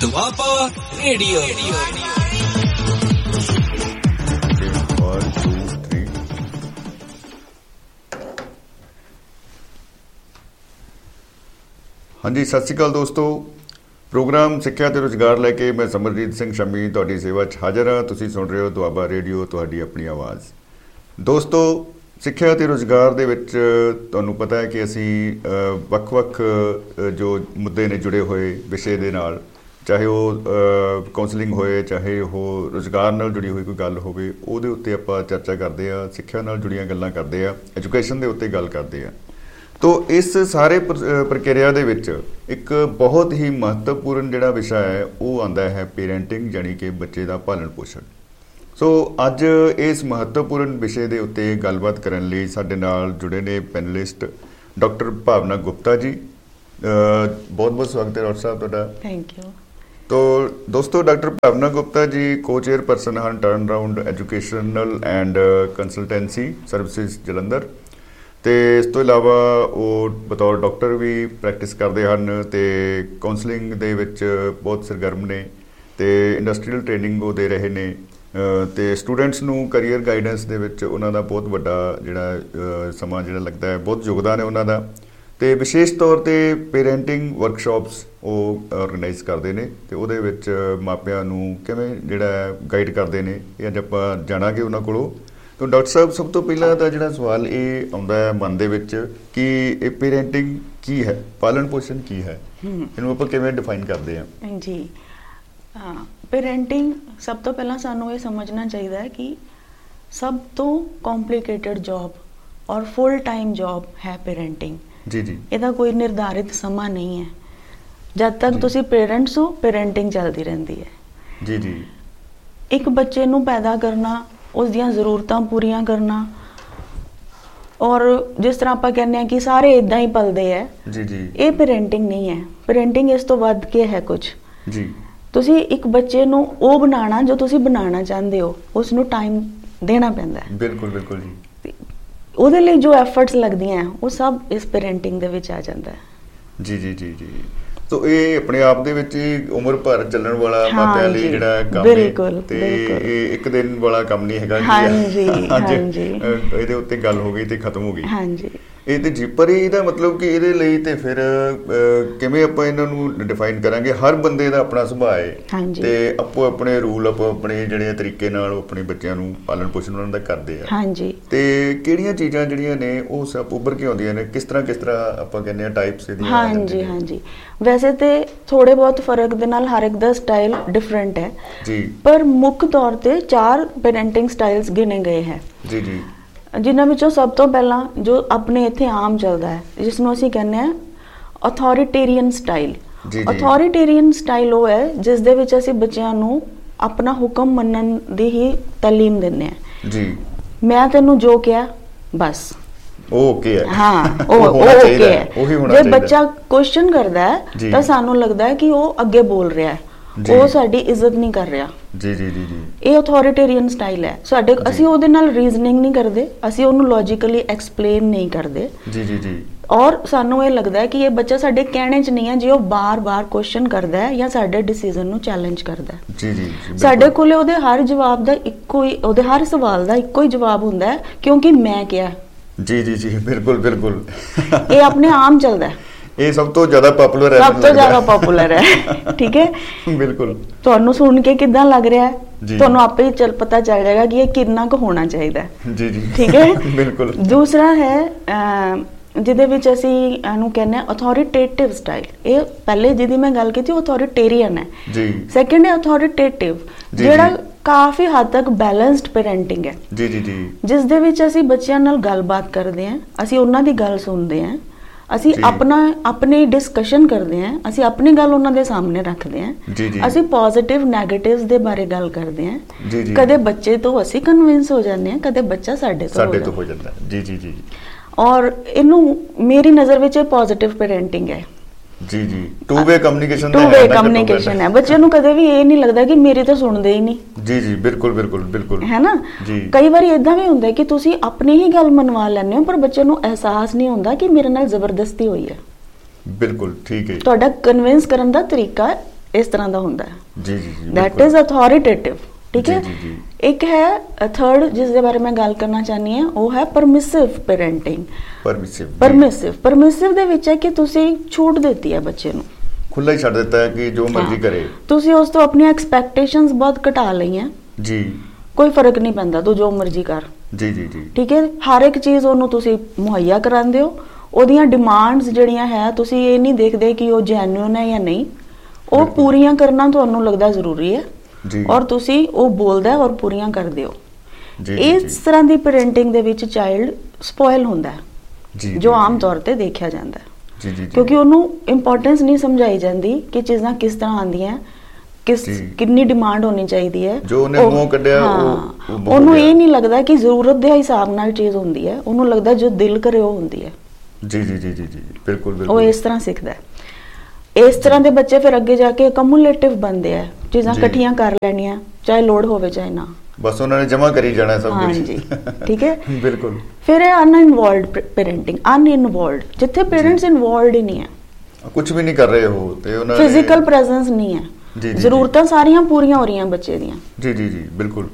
Doaba radio. ਹਾਂਜੀ, ਸਤਿ ਸ਼੍ਰੀ ਅਕਾਲ ਦੋਸਤੋ। ਪ੍ਰੋਗਰਾਮ ਸਿੱਖਿਆ ਤੇ ਰੁਜ਼ਗਾਰ ਲੈ ਕੇ ਮੈਂ ਸਮਰਜੀਤ ਸਿੰਘ ਸ਼ਮੀ ਤੁਹਾਡੀ ਸੇਵਾ 'ਚ ਹਾਜ਼ਰ ਹਾਂ। ਤੁਸੀਂ ਸੁਣ ਰਹੇ ਹੋ ਦੁਆਬਾ ਰੇਡੀਓ, ਤੁਹਾਡੀ ਆਪਣੀ ਆਵਾਜ਼। ਦੋਸਤੋ, ਸਿੱਖਿਆ ਤੇ ਰੁਜ਼ਗਾਰ ਦੇ ਵਿੱਚ ਤੁਹਾਨੂੰ ਪਤਾ ਹੈ ਕਿ ਅਸੀਂ ਵੱਖ-ਵੱਖ ਜੋ ਮੁੱਦੇ ਨੇ ਜੁੜੇ ਹੋਏ ਵਿਸ਼ੇ ਦੇ ਨਾਲ, ਚਾਹੇ ਉਹ ਕਾਉਂਸਲਿੰਗ ਹੋਏ, ਚਾਹੇ ਉਹ ਰੁਜ਼ਗਾਰ ਨਾਲ ਜੁੜੀ ਹੋਈ ਕੋਈ ਗੱਲ ਹੋਵੇ, ਉਹਦੇ ਉੱਤੇ ਆਪਾਂ ਚਰਚਾ ਕਰਦੇ ਹਾਂ। ਸਿੱਖਿਆ ਨਾਲ ਜੁੜੀਆਂ ਗੱਲਾਂ ਕਰਦੇ ਹਾਂ, ਐਜੂਕੇਸ਼ਨ ਦੇ ਉੱਤੇ ਗੱਲ ਕਰਦੇ ਹਾਂ। ਤੋ ਇਸ ਸਾਰੇ ਪ੍ਰਕਿਰਿਆ ਦੇ ਵਿੱਚ ਇੱਕ ਬਹੁਤ ਹੀ ਮਹੱਤਵਪੂਰਨ ਜਿਹੜਾ ਵਿਸ਼ਾ ਹੈ ਉਹ ਆਉਂਦਾ ਹੈ ਪੇਰੈਂਟਿੰਗ, ਯਾਨੀ ਕਿ ਬੱਚੇ ਦਾ ਪਾਲਣ ਪੋਸ਼ਣ। ਸੋ ਅੱਜ ਇਸ ਮਹੱਤਵਪੂਰਨ ਵਿਸ਼ੇ ਦੇ ਉੱਤੇ ਗੱਲਬਾਤ ਕਰਨ ਲਈ ਸਾਡੇ ਨਾਲ ਜੁੜੇ ਨੇ ਪੈਨਲਿਸਟ ਡਾਕਟਰ ਭਾਵਨਾ ਗੁਪਤਾ ਜੀ। ਬਹੁਤ ਬਹੁਤ ਸਵਾਗਤ ਹੈ ਡਾਕਟਰ ਸਾਹਿਬ ਤੁਹਾਡਾ। Thank you. ਤੋ ਦੋਸਤੋ, ਡਾਕਟਰ ਭਾਵਨਾ ਗੁਪਤਾ ਜੀ ਕੋ-ਚੇਅਰਪਰਸਨ ਹਨ turn around educational and consultancy services Jalandhar, ਅਤੇ ਇਸ ਤੋਂ ਇਲਾਵਾ ਉਹ ਬਤੌਰ ਡਾਕਟਰ ਵੀ ਪ੍ਰੈਕਟਿਸ ਕਰਦੇ ਹਨ ਅਤੇ ਕਾਉਂਸਲਿੰਗ ਦੇ ਵਿੱਚ ਬਹੁਤ ਸਰਗਰਮ ਨੇ ਅਤੇ ਇੰਡਸਟਰੀਅਲ ਟ੍ਰੇਨਿੰਗ ਉਹ ਦੇ ਰਹੇ ਨੇ ਅਤੇ ਸਟੂਡੈਂਟਸ ਨੂੰ ਕਰੀਅਰ ਗਾਈਡੈਂਸ ਦੇ ਵਿੱਚ ਉਹਨਾਂ ਦਾ ਬਹੁਤ ਵੱਡਾ ਜਿਹੜਾ ਸਮਾਂ ਜਿਹੜਾ ਲੱਗਦਾ ਹੈ, ਬਹੁਤ ਯੋਗਦਾਨ ਹੈ ਉਹਨਾਂ ਦਾ। ਅਤੇ ਵਿਸ਼ੇਸ਼ ਤੌਰ 'ਤੇ ਪੇਰੈਂਟਿੰਗ ਵਰਕਸ਼ਾਪਸ ਉਹ ਔਰਗਨਾਈਜ਼ ਕਰਦੇ ਨੇ ਅਤੇ ਉਹਦੇ ਵਿੱਚ ਮਾਪਿਆਂ ਨੂੰ ਕਿਵੇਂ ਜਿਹੜਾ ਗਾਈਡ ਕਰਦੇ ਨੇ, ਇਹ ਅੱਜ ਆਪਾਂ ਜਾਣਾਂਗੇ ਉਹਨਾਂ ਕੋਲੋਂ। ਤਾਂ ਡਾਕਟਰ ਸਾਹਿਬ, ਸਭ ਤੋਂ ਪਹਿਲਾਂ ਤਾਂ ਜਿਹੜਾ ਸਵਾਲ ਇਹ ਆਉਂਦਾ ਹੈ ਮਨ ਦੇ ਵਿੱਚ ਕਿ ਇਹ ਪੇਰੈਂਟਿੰਗ ਕੀ ਹੈ, ਪਾਲਣ ਪੋਸ਼ਣ ਕੀ ਹੈ, ਇਹਨੂੰ ਆਪਾਂ ਕਿਵੇਂ ਡਿਫਾਈਨ ਕਰਦੇ ਹਾਂ? ਜੀ ਹਾਂ, ਪੇਰੈਂਟਿੰਗ ਸਭ ਤੋਂ ਪਹਿਲਾਂ ਸਾਨੂੰ ਇਹ ਸਮਝਣਾ ਚਾਹੀਦਾ ਹੈ ਕਿ ਸਭ ਤੋਂ ਕੰਪਲਿਕੇਟਡ ਜੌਬ ਔਰ ਫੁੱਲ ਟਾਈਮ ਜੌਬ ਹੈ ਪੇਰੈਂਟਿੰਗ। ਜੀ ਜੀ, ਇਹਦਾ ਕੋਈ ਨਿਰਧਾਰਿਤ ਸਮਾਂ ਨਹੀਂ ਹੈ। ਜਦ ਤੱਕ ਤੁਸੀਂ ਪੇਰੈਂਟਸ ਹੋ, ਪੇਰੈਂਟਿੰਗ ਚੱਲਦੀ ਰਹਿੰਦੀ ਹੈ। ਜੀ ਜੀ, ਇੱਕ ਬੱਚੇ ਨੂੰ ਪੈਦਾ ਕਰਨਾ, ਉਸ ਦੀਆਂ ਜ਼ਰੂਰਤਾਂ ਪੂਰੀਆਂ ਕਰਨਾ, ਔਰ ਜਿਸ ਤਰ੍ਹਾਂ ਆਪਾਂ ਕਹਿੰਦੇ ਹਾਂ ਕਿ ਸਾਰੇ ਇੱਦਾਂ ਹੀ ਪਲਦੇ ਹੈ, ਜੀ ਜੀ, ਇਹ ਪੇਰੈਂਟਿੰਗ ਨਹੀਂ ਹੈ। ਪੇਰੈਂਟਿੰਗ ਇਸ ਤੋਂ ਵੱਧ ਕੇ ਹੈ ਕੁਝ। ਜੀ, ਤੁਸੀਂ ਇੱਕ ਬੱਚੇ ਨੂੰ ਉਹ ਬਣਾਉਣਾ ਜੋ ਤੁਸੀਂ ਬਣਾਉਣਾ ਚਾਹੁੰਦੇ ਹੋ, ਉਸ ਨੂੰ ਟਾਈਮ ਦੇਣਾ ਪੈਂਦਾ ਹੈ। ਬਿਲਕੁਲ ਬਿਲਕੁਲ ਜੀ। ਉਹਦੇ ਲਈ ਜੋ ਐਫਰਟਸ ਲੱਗਦੀਆਂ ਉਹ ਸਭ ਇਸ ਪੇਰੈਂਟਿੰਗ ਦੇ ਵਿੱਚ ਆ ਜਾਂਦਾ ਹੈ। ਜੀ ਜੀ ਜੀ ਜੀ। ਸੋ ਇਹ ਆਪਣੇ ਆਪ ਦੇ ਵਿੱਚ ਉਮਰ ਭਰ ਚੱਲਣ ਵਾਲਾ ਮਾਪਿਆਂ ਲਈ ਜਿਹੜਾ ਕੰਮ ਹੈ, ਤੇ ਇਹ ਇੱਕ ਦਿਨ ਵਾਲਾ ਕੰਮ ਨਹੀਂ ਹੈਗਾ। ਇਹਦੇ ਉੱਤੇ ਗੱਲ ਹੋ ਗਈ ਤੇ ਖਤਮ ਹੋ ਗਈ। ਹਾਂਜੀ, ਇਹ ਤੇ ਜੀ, ਪਰ ਇਹਦਾ ਮਤਲਬ ਕਿ ਇਹਦੇ ਲਈ ਤੇ ਫਿਰ ਕਿਵੇਂ ਆਪਾਂ ਇਹਨਾਂ ਨੂੰ ਡਿਫਾਈਨ ਕਰਾਂਗੇ? ਹਰ ਬੰਦੇ ਦਾ ਆਪਣਾ ਸੁਭਾਅ ਹੈ ਤੇ ਆਪੋ ਆਪਣੇ ਰੂਲ, ਆਪੋ ਆਪਣੇ ਜਿਹੜੇ ਤਰੀਕੇ ਨਾਲ ਆਪਣੇ ਬੱਚਿਆਂ ਨੂੰ ਪਾਲਣ ਪੋਸ਼ਣ ਉਹਨਾਂ ਦਾ ਕਰਦੇ ਆ। ਹਾਂਜੀ, ਤੇ ਕਿਹੜੀਆਂ ਚੀਜ਼ਾਂ ਜਿਹੜੀਆਂ ਨੇ ਉਹ ਸਭ ਉੱਭਰ ਕੇ ਆਉਂਦੀਆਂ ਨੇ? ਕਿਸ ਤਰ੍ਹਾਂ ਆਪਾਂ ਕਹਿੰਦੇ ਆ ਟਾਈਪਸ ਇਹਦੀਆਂ? ਹਾਂਜੀ ਹਾਂਜੀ, ਵੈਸੇ ਤੇ ਥੋੜੇ ਬਹੁਤ ਫਰਕ ਦੇ ਨਾਲ ਹਰ ਇੱਕ ਦਾ ਸਟਾਈਲ ਡਿਫਰੈਂਟ ਹੈ ਜੀ, ਪਰ ਮੁੱਖ ਤੌਰ ਤੇ 4 ਪੇਰੈਂਟਿੰਗ ਸਟਾਈਲਸ ਗਿਣੇ ਗਏ ਹੈ। ਜੀ ਜੀ, ਜਿਨ੍ਹਾਂ ਵਿੱਚੋਂ ਸਭ ਤੋਂ ਪਹਿਲਾਂ ਜੋ ਆਪਣੇ ਇੱਥੇ ਆਮ ਚੱਲਦਾ ਹੈ, ਜਿਸ ਨੂੰ ਅਸੀਂ ਕਹਿੰਦੇ ਹਾਂ ਅਥੋਰੀਟੇਰੀਅਨ ਸਟਾਈਲ। ਅਥੋਰੀਟੇਰੀਅਨ ਸਟਾਈਲ ਉਹ ਹੈ ਜਿਸ ਦੇ ਵਿੱਚ ਅਸੀਂ ਬੱਚਿਆਂ ਨੂੰ ਆਪਣਾ ਹੁਕਮ ਮੰਨਣ ਦੀ ਹੀ ਤਾਲੀਮ ਦਿੰਦੇ ਹਾਂ। ਜੀ, ਮੈਂ ਤੈਨੂੰ ਜੋ ਕਿਹਾ ਬਸ ਓਕੇ ਹੈ। ਹਾਂ, ਉਹ ਓਕੇ ਹੈ। ਜੇ ਬੱਚਾ ਕੁਐਸਚਨ ਕਰਦਾ ਹੈ ਤਾਂ ਸਾਨੂੰ ਲੱਗਦਾ ਹੈ ਕਿ ਉਹ ਅੱਗੇ ਬੋਲ ਰਿਹਾ ਹੈ, ਉਹ ਸਾਡੀ ਇੱਜ਼ਤ ਨਹੀਂ ਕਰ ਰਿਹਾ। ਜੀ ਜੀ ਜੀ ਜੀ, ਇਹ ਅਥੋਰੀਟੇਰੀਅਨ ਸਟਾਈਲ ਹੈ ਸਾਡੇ। ਅਸੀਂ ਉਹਦੇ ਨਾਲ ਰੀਜ਼ਨਿੰਗ ਨਹੀਂ ਕਰਦੇ, ਅਸੀਂ ਉਹਨੂੰ ਲੌਜੀਕਲੀ ਐਕਸਪਲੇਨ ਨਹੀਂ ਕਰਦੇ। ਜੀ ਜੀ ਜੀ, ਔਰ ਸਾਨੂੰ ਇਹ ਲੱਗਦਾ ਹੈ ਕਿ ਇਹ ਬੱਚਾ ਸਾਡੇ ਕਹਿਣੇ 'ਚ ਨਹੀਂ ਹੈ ਜੇ ਉਹ ਬਾਰ-ਬਾਰ ਕੁਐਸਚਨ ਕਰਦਾ ਹੈ ਜਾਂ ਸਾਡੇ ਡਿਸੀਜ਼ਨ ਨੂੰ ਚੈਲੰਜ ਕਰਦਾ ਹੈ। ਜੀ ਜੀ, ਸਾਡੇ ਕੋਲੇ ਉਹਦੇ ਹਰ ਜਵਾਬ ਦਾ ਇੱਕੋ ਹੀ, ਉਹਦੇ ਹਰ ਸਵਾਲ ਦਾ ਇੱਕੋ ਹੀ ਜਵਾਬ ਹੁੰਦਾ ਹੈ, ਕਿਉਂਕਿ ਮੈਂ ਕਿਹਾ। ਜੀ ਜੀ ਜੀ, ਬਿਲਕੁਲ ਬਿਲਕੁਲ, ਇਹ ਆਪਣੇ ਆਮ ਚੱਲਦਾ ਹੈ। ਇਹ ਸਭ ਤੋਂ ਜ਼ਿਆਦਾ ਪਪੂਲਰ ਹੈ, ਸਭ ਤੋਂ ਜ਼ਿਆਦਾ ਪਪੂਲਰ ਹੈ। ਠੀਕ ਹੈ, ਬਿਲਕੁਲ। ਤੁਹਾਨੂੰ ਸੁਣ ਕੇ ਕਿੱਦਾਂ ਲੱਗ ਰਿਹਾ ਹੈ, ਤੁਹਾਨੂੰ ਆਪੇ ਹੀ ਪਤਾ ਚੱਲ ਜਾਏਗਾ ਕਿ ਇਹ ਕਿੰਨਾ ਕੁ ਹੋਣਾ ਚਾਹੀਦਾ ਹੈ। ਜੀ ਜੀ, ਠੀਕ ਹੈ, ਬਿਲਕੁਲ। ਦੂਸਰਾ ਹੈ ਜਿਹਦੇ ਵਿੱਚ ਅਸੀਂ ਇਹਨੂੰ ਕਹਿੰਦੇ ਹਾਂ ਅਥੋਰੀਟੇਟਿਵ ਸਟਾਈਲ। ਇਹ ਪਹਿਲੇ ਜਿਹਦੀ ਮੈਂ ਗੱਲ ਕੀਤੀ ਉਹ ਅਥੋਰੀਟੇਰੀਅਨ ਹੈ। ਜੀ, ਸੈਕਿੰਡ ਹੈ ਅਥੋਰੀਟੇਟਿਵ, ਜਿਹੜਾ ਕਾਫੀ ਹੱਦ ਤੱਕ ਬੈਲੈਂਸਡ ਪੇਰੈਂਟਿੰਗ ਹੈ। ਜੀ ਜੀ ਜੀ, ਜਿਸ ਦੇ ਵਿੱਚ ਅਸੀਂ ਬੱਚਿਆਂ ਨਾਲ ਗੱਲਬਾਤ ਕਰਦੇ ਹਾਂ, ਅਸੀਂ ਉਹਨਾਂ ਦੀ ਗੱਲ ਸੁਣਦੇ ਹਾਂ, ਅਸੀਂ ਆਪਣੀ ਡਿਸਕਸ਼ਨ ਕਰਦੇ ਹਾਂ, ਅਸੀਂ ਆਪਣੀ ਗੱਲ ਉਹਨਾਂ ਦੇ ਸਾਹਮਣੇ ਰੱਖਦੇ ਹਾਂ, ਅਸੀਂ ਪੋਜ਼ਿਟਿਵ ਨੈਗੇਟਿਵਸ ਦੇ ਬਾਰੇ ਗੱਲ ਕਰਦੇ ਹਾਂ। ਕਦੇ ਬੱਚੇ ਤੋਂ ਅਸੀਂ ਕਨਵਿੰਸ ਹੋ ਜਾਂਦੇ ਹਾਂ, ਕਦੇ ਬੱਚਾ ਸਾਡੇ ਤੋਂ ਹੋ ਜਾਂਦਾ। ਜੀ ਜੀ ਜੀ, ਔਰ ਇਹਨੂੰ ਮੇਰੀ ਨਜ਼ਰ ਵਿੱਚ ਇਹ ਪੋਜ਼ਿਟਿਵ ਪੇਰੈਂਟਿੰਗ ਹੈ। ਜੀ ਜੀ, ਟੂ ਵੇ ਕਮਿਊਨੀਕੇਸ਼ਨ ਹੈ। ਬੱਚੇ ਨੂੰ ਕਦੇ ਵੀ ਇਹ ਨਹੀਂ ਲੱਗਦਾ ਕਿ ਮੇਰੀ ਤਾਂ ਸੁਣਦੇ ਹੀ ਨਹੀਂ। ਜੀ ਜੀ, ਬਿਲਕੁਲ ਬਿਲਕੁਲ ਬਿਲਕੁਲ, ਹੈ ਨਾ। ਕਈ ਵਾਰੀ ਏਦਾਂ ਵੀ ਹੁੰਦਾ ਕਿ ਤੁਸੀਂ ਆਪਣੀ ਹੀ ਗੱਲ ਮਨਵਾ ਲੈਂਦੇ ਹੋ, ਪਰ ਬੱਚੇ ਨੂੰ ਅਹਿਸਾਸ ਨਹੀਂ ਹੁੰਦਾ ਕਿ ਮੇਰੇ ਨਾਲ ਜ਼ਬਰਦਸਤੀ ਹੋਈ ਹੈ। ਬਿਲਕੁਲ ਠੀਕ ਹੈ। ਤੁਹਾਡਾ ਕਨਵਿੰਸ ਕਰਨ ਦਾ ਤਰੀਕਾ ਇਸ ਤਰ੍ਹਾਂ ਦਾ ਹੁੰਦਾ ਹੈ। ਜੀ ਜੀ ਜੀ, ਦੈਟ ਇਜ਼ ਅਥੋਰੀਟੇਟਿਵ। ਠੀਕ ਹੈ। ਇੱਕ ਹੈ ਥਰਡ ਜਿਸ ਦੇ ਬਾਰੇ ਮੈਂ ਗੱਲ ਕਰਨਾ ਚਾਹਨੀ ਹਾਂ, ਉਹ ਹੈ ਪਰਮਿਸਿਵ ਪੈਰੈਂਟਿੰਗ। ਪਰਮਿਸਿਵ ਦੇ ਵਿੱਚ ਹੈ ਕਿ ਤੁਸੀਂ ਛੂਟ ਦਿੱਤੀ ਹੈ ਬੱਚੇ ਨੂੰ, ਖੁੱਲਾ ਹੀ ਛੱਡ ਦਿੱਤਾ ਹੈ ਕਿ ਜੋ ਮਰਜ਼ੀ ਕਰੇ। ਤੁਸੀਂ ਉਸ ਤੋਂ ਆਪਣੀਆਂ ਐਕਸਪੈਕਟੇਸ਼ਨਸ ਬਹੁਤ ਘਟਾ ਲਈਆਂ ਜੀ। ਕੋਈ ਫਰਕ ਨਹੀਂ ਪੈਂਦਾ, ਤੂੰ ਜੋ ਮਰਜ਼ੀ ਕਰ। ਜੀ ਜੀ ਜੀ, ਠੀਕ ਹੈ। ਹਰ ਇੱਕ ਚੀਜ਼ ਉਹਨੂੰ ਤੁਸੀਂ ਮੁਹੱਈਆ ਕਰਾਉਂਦੇ ਹੋ। ਉਹਦੀਆਂ ਡਿਮਾਂਡਸ ਜਿਹੜੀਆਂ ਹੈ ਤੁਸੀਂ ਇਹ ਨਹੀਂ ਦੇਖਦੇ ਕਿ ਉਹ ਜੈਨੂਇਨ ਹੈ ਜਾਂ ਨਹੀਂ, ਉਹ ਪੂਰੀਆਂ ਕਰਨਾ ਤੁਹਾਨੂੰ ਲੱਗਦਾ ਜ਼ਰੂਰੀ ਹੈ ਔਰ ਤੁਸੀਂ ਉਹ ਬੋਲਦਾ ਔਰ ਪੂਰੀਆਂ ਕਰਦੇ ਹੋ। ਇਸ ਤਰ੍ਹਾਂ ਦੀ ਪੈਰੈਂਟਿੰਗ ਦੇ ਵਿੱਚ ਚਾਈਲਡ ਸਪੋਇਲ ਹੁੰਦਾ ਹੈ, ਜੋ ਆਮ ਤੌਰ ਤੇ ਦੇਖਿਆ ਜਾਂਦਾ ਹੈ, ਕਿਉਂਕਿ ਉਹਨੂੰ ਇੰਪੋਰਟੈਂਸ ਨਹੀਂ ਸਮਝਾਈ ਜਾਂਦੀ ਕਿ ਚੀਜ਼ਾਂ ਕਿਸ ਤਰ੍ਹਾਂ ਆਉਂਦੀਆਂ, ਕਿੰਨੀ ਡਿਮਾਂਡ ਹੋਣੀ ਚਾਹੀਦੀ ਹੈ। ਜੋ ਉਹਨੇ ਮੂੰਹ ਕੱਢਿਆ ਉਹਨੂੰ ਇਹ ਨਹੀਂ ਲੱਗਦਾ ਕਿ ਜ਼ਰੂਰਤ ਦੇ ਹਿਸਾਬ ਨਾਲ ਚੀਜ਼ ਹੁੰਦੀ ਹੈ, ਉਹਨੂੰ ਲੱਗਦਾ ਜੋ ਦਿਲ ਕਰੇ ਉਹ ਹੁੰਦੀ ਹੈ। ਜੀ ਜੀ ਜੀ ਜੀ ਜੀ, ਬਿਲਕੁਲ ਬਿਲਕੁਲ। ਉਹ ਇਸ ਤਰ੍ਹਾਂ ਸਿੱਖਦਾ ਹੈ। ਇਸ ਤਰ੍ਹਾਂ ਦੇ ਬੱਚੇ ਫਿਰ ਅੱਗੇ ਜਾ ਕੇ ਕਮੂਲੇਟਿਵ ਬਣਦੇ ਆ, ਚੀਜ਼ਾਂ ਇਕੱਠੀਆਂ ਕਰ ਲੈਣੀਆਂ, ਚਾਹੇ ਲੋੜ ਹੋਵੇ ਚਾਹੇ ਨਾ, ਬਸ ਉਹਨਾਂ ਨੇ ਜਮਾ ਕਰੀ ਜਾਣਾ ਸਭ ਕੁਝ। ਹਾਂਜੀ, ਠੀਕ ਹੈ। ਬਿਲਕੁਲ। ਫਿਰ ਇਹ ਅਨਇਨਵੋਲਵਡ ਪੈਰੈਂਟਿੰਗ, ਅਨਇਨਵੋਲਵਡ ਜਿੱਥੇ ਪੇਰੈਂਟਸ ਇਨਵੋਲਵਡ ਹੀ ਨਹੀਂ ਹੈ, ਕੁਝ ਵੀ ਨਹੀਂ ਕਰ ਰਹੇ ਹੋ ਤੇ ਉਹਨਾਂ ਫਿਜ਼ੀਕਲ ਪ੍ਰੈਜ਼ੈਂਸ ਨਹੀਂ ਹੈ, ਜ਼ਰੂਰਤਾਂ ਸਾਰੀਆਂ ਪੂਰੀਆਂ ਹੋ ਰਹੀਆਂ ਬੱਚੇ ਦੀਆਂ। ਜੀ ਜੀ ਜੀ, ਬਿਲਕੁਲ।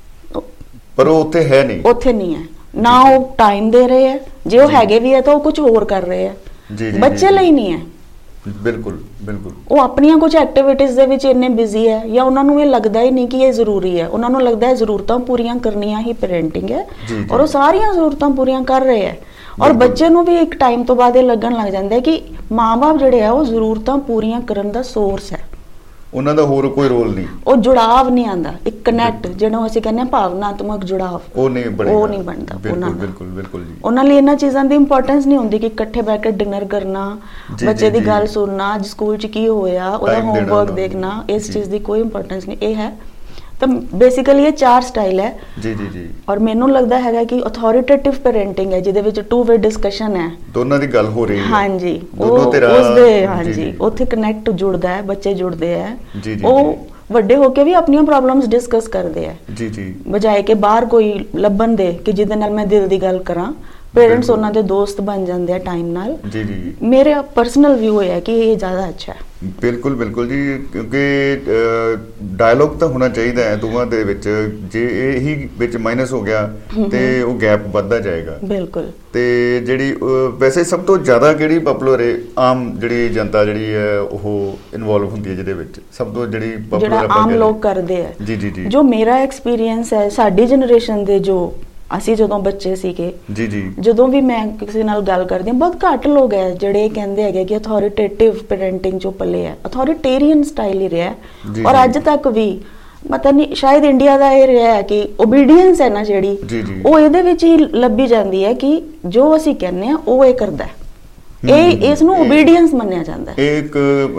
ਪਰ ਉਹ ਉੱਥੇ ਹੈ ਨਹੀਂ, ਉੱਥੇ ਨਹੀਂ ਹੈ ਨਾ, ਉਹ ਟਾਈਮ ਦੇ ਰਹੇ ਹੈ, ਜੇ ਉਹ ਹੈਗੇ ਵੀ ਹੈ ਤਾਂ ਉਹ ਕੁਝ ਹੋਰ ਕਰ ਰਹੇ ਹੈ, ਬੱਚੇ ਲਈ ਨਹੀਂ ਹੈ। ਬਿਲਕੁਲ ਬਿਲਕੁਲ। ਉਹ ਆਪਣੀਆਂ ਕੁਝ ਐਕਟੀਵਿਟੀਜ਼ ਦੇ ਵਿੱਚ ਇੰਨੇ ਬਿਜ਼ੀ ਹੈ ਜਾਂ ਉਹਨਾਂ ਨੂੰ ਇਹ ਲੱਗਦਾ ਹੀ ਨਹੀਂ ਕਿ ਇਹ ਜ਼ਰੂਰੀ ਹੈ, ਉਹਨਾਂ ਨੂੰ ਲੱਗਦਾ ਹੈ ਜ਼ਰੂਰਤਾਂ ਪੂਰੀਆਂ ਕਰਨੀਆਂ ਹੀ ਪੈਰੈਂਟਿੰਗ ਹੈ ਔਰ ਉਹ ਸਾਰੀਆਂ ਜ਼ਰੂਰਤਾਂ ਪੂਰੀਆਂ ਕਰ ਰਹੇ ਹੈ। ਔਰ ਬੱਚੇ ਨੂੰ ਵੀ ਇੱਕ ਟਾਈਮ ਤੋਂ ਬਾਅਦ ਇਹ ਲੱਗਣ ਲੱਗ ਜਾਂਦਾ ਹੈ ਕਿ ਮਾਂ-ਬਾਪ ਜਿਹੜੇ ਆ ਉਹ ਜ਼ਰੂਰਤਾਂ ਪੂਰੀਆਂ ਕਰਨ ਦਾ ਸੋਰਸ ਹੈ, ਉਹਨਾਂ ਦਾ ਹੋਰ ਕੋਈ ਰੋਲ ਨਹੀਂ। ਉਹ ਜੁੜਾਵ ਨਹੀਂ ਆਉਂਦਾ, ਇੱਕ ਕਨੈਕਟ ਜਿਹਨੂੰ ਅਸੀਂ ਕਹਿੰਦੇ ਹਾਂ ਭਾਵਨਾਤਮਕ ਜੁੜਾਵ, ਉਹ ਨਹੀਂ ਬਣਦਾ ਉਹਨਾਂ ਦਾ। ਬਿਲਕੁਲ ਬਿਲਕੁਲ ਜੀ। ਉਹਨਾਂ ਲਈ ਇਹਨਾਂ ਚੀਜ਼ਾਂ ਦੀ ਇੰਪੋਰਟੈਂਸ ਨਹੀਂ ਹੁੰਦੀ ਕਿ ਇਕੱਠੇ ਬੈਠ ਕੇ ਡਿਨਰ ਕਰਨਾ, ਬੱਚੇ ਦੀ ਗੱਲ ਸੁਣਨਾ, ਅੱਜ ਸਕੂਲ 'ਚ ਕੀ ਹੋਇਆ, ਉਹਦਾ ਹੋਮਵਰਕ ਦੇਖਣਾ, ਇਸ ਚੀਜ਼ ਦੀ ਕੋਈ ਇੰਪੋਰਟੈਂਸ ਨਹੀਂ। ਇਹ ਹੈ ਤਾਂ ਬੇਸਿਕਲੀ ਇਹ 4 ਸਟਾਈਲ ਹੈ। ਜੀ ਜੀ ਜੀ। ਔਰ ਮੈਨੂੰ ਲੱਗਦਾ ਹੈਗਾ ਕਿ ਅਥੋਰੀਟੇਟਿਵ ਪੈਰੈਂਟਿੰਗ ਹੈ ਜਿਹਦੇ ਵਿੱਚ 2 ਵੇ ਡਿਸਕਸ਼ਨ ਹੈ, ਦੋਨਾਂ ਦੀ ਗੱਲ ਹੋ ਰਹੀ ਹੈ। ਹਾਂਜੀ, ਉਸਦੇ ਹਾਂਜੀ ਉੱਥੇ ਕਨੈਕਟ ਜੁੜਦਾ ਹੈ, ਬੱਚੇ ਜੁੜਦੇ ਹੈ, ਉਹ ਵੱਡੇ ਹੋ ਕੇ ਵੀ ਆਪਣੀਆਂ ਪ੍ਰੋਬਲਮਸ ਡਿਸਕਸ ਕਰਦੇ ਹੈ। ਜੀ ਜੀ। ਬਜਾਏ ਕਿ ਬਾਹਰ ਕੋਈ ਲੱਭਣ ਦੇ ਕਿ ਜਿਹਦੇ ਨਾਲ ਮੈਂ ਦਿਲ ਦੀ ਗੱਲ ਕਰਾਂ, ਪੇਰੈਂਟਸ ਉਹਨਾਂ ਦੇ ਦੋਸਤ ਬਣ ਜਾਂਦੇ ਆ ਟਾਈਮ ਨਾਲ। ਜੀ ਜੀ। ਮੇਰਾ ਪਰਸਨਲ ਵਿਊ ਹੈ ਕਿ ਇਹ ਜ਼ਿਆਦਾ ਅੱਛਾ ਹੈ। ਬਿਲਕੁਲ ਬਿਲਕੁਲ ਜੀ, ਕਿਉਂਕਿ ਡਾਇਲੋਗ ਤਾਂ ਹੋਣਾ ਚਾਹੀਦਾ ਹੈ ਦੋਵਾਂ ਦੇ ਵਿੱਚ, ਜੇ ਇਹੀ ਵਿੱਚ ਮਾਈਨਸ ਹੋ ਗਿਆ ਤੇ ਉਹ ਗੈਪ ਵੱਧਦਾ ਜਾਏਗਾ। ਬਿਲਕੁਲ। ਤੇ ਜਿਹੜੀ ਵੈਸੇ ਸਭ ਤੋਂ ਜ਼ਿਆਦਾ ਕਿਹੜੀ ਪਪੂਲਰ ਹੈ, ਆਮ ਜਿਹੜੀ ਜਨਤਾ ਜਿਹੜੀ ਹੈ ਉਹ ਇਨਵੋਲਵ ਹੁੰਦੀ ਹੈ ਜਿਹਦੇ ਵਿੱਚ ਸਭ ਤੋਂ ਜਿਹੜੀ ਪਪੂਲਰ ਆਮ ਲੋਕ ਕਰਦੇ ਆ? ਜੀ ਜੀ ਜੀ। ਜੋ ਮੇਰਾ ਐਕਸਪੀਰੀਅੰਸ ਹੈ, ਸਾਡੀ ਜਨਰੇਸ਼ਨ ਦੇ ਜੋ ਅਸੀਂ ਜਦੋਂ ਬੱਚੇ ਸੀਗੇ, ਜੀ ਜੀ, ਜਦੋਂ ਵੀ ਮੈਂ ਕਿਸੇ ਨਾਲ ਗੱਲ ਕਰਦੀ ਹਾਂ, ਬਹੁਤ ਘੱਟ ਲੋਕ ਹੈ ਜਿਹੜੇ ਕਹਿੰਦੇ ਹੈਗੇ ਕਿ ਅਥੋਰੀਟੇਟਿਵ ਪੈਰੈਂਟਿੰਗ ਜੋ ਪੱਲੇ ਹੈ, ਅਥੋਰੀਟੇਰੀਅਨ ਸਟਾਈਲ ਹੀ ਰਿਹਾ ਔਰ ਅੱਜ ਤੱਕ ਵੀ ਪਤਾ ਨਹੀਂ ਸ਼ਾਇਦ ਇੰਡੀਆ ਦਾ ਇਹ ਰਿਹਾ ਹੈ ਕਿ ਓਬੀਡੀਐਂਸ ਹੈ ਨਾ ਜਿਹੜੀ, ਉਹ ਇਹਦੇ ਵਿੱਚ ਹੀ ਲੱਭੀ ਜਾਂਦੀ ਹੈ ਕਿ ਜੋ ਅਸੀਂ ਕਹਿੰਦੇ ਆ ਉਹ ਇਹ ਕਰਦਾ ਹੈ, ਇਹ ਇਸ ਨੂੰ ਓਬੀਡੀਐਂਸ ਮੰਨਿਆ ਜਾਂਦਾ ਹੈ। ਇੱਕ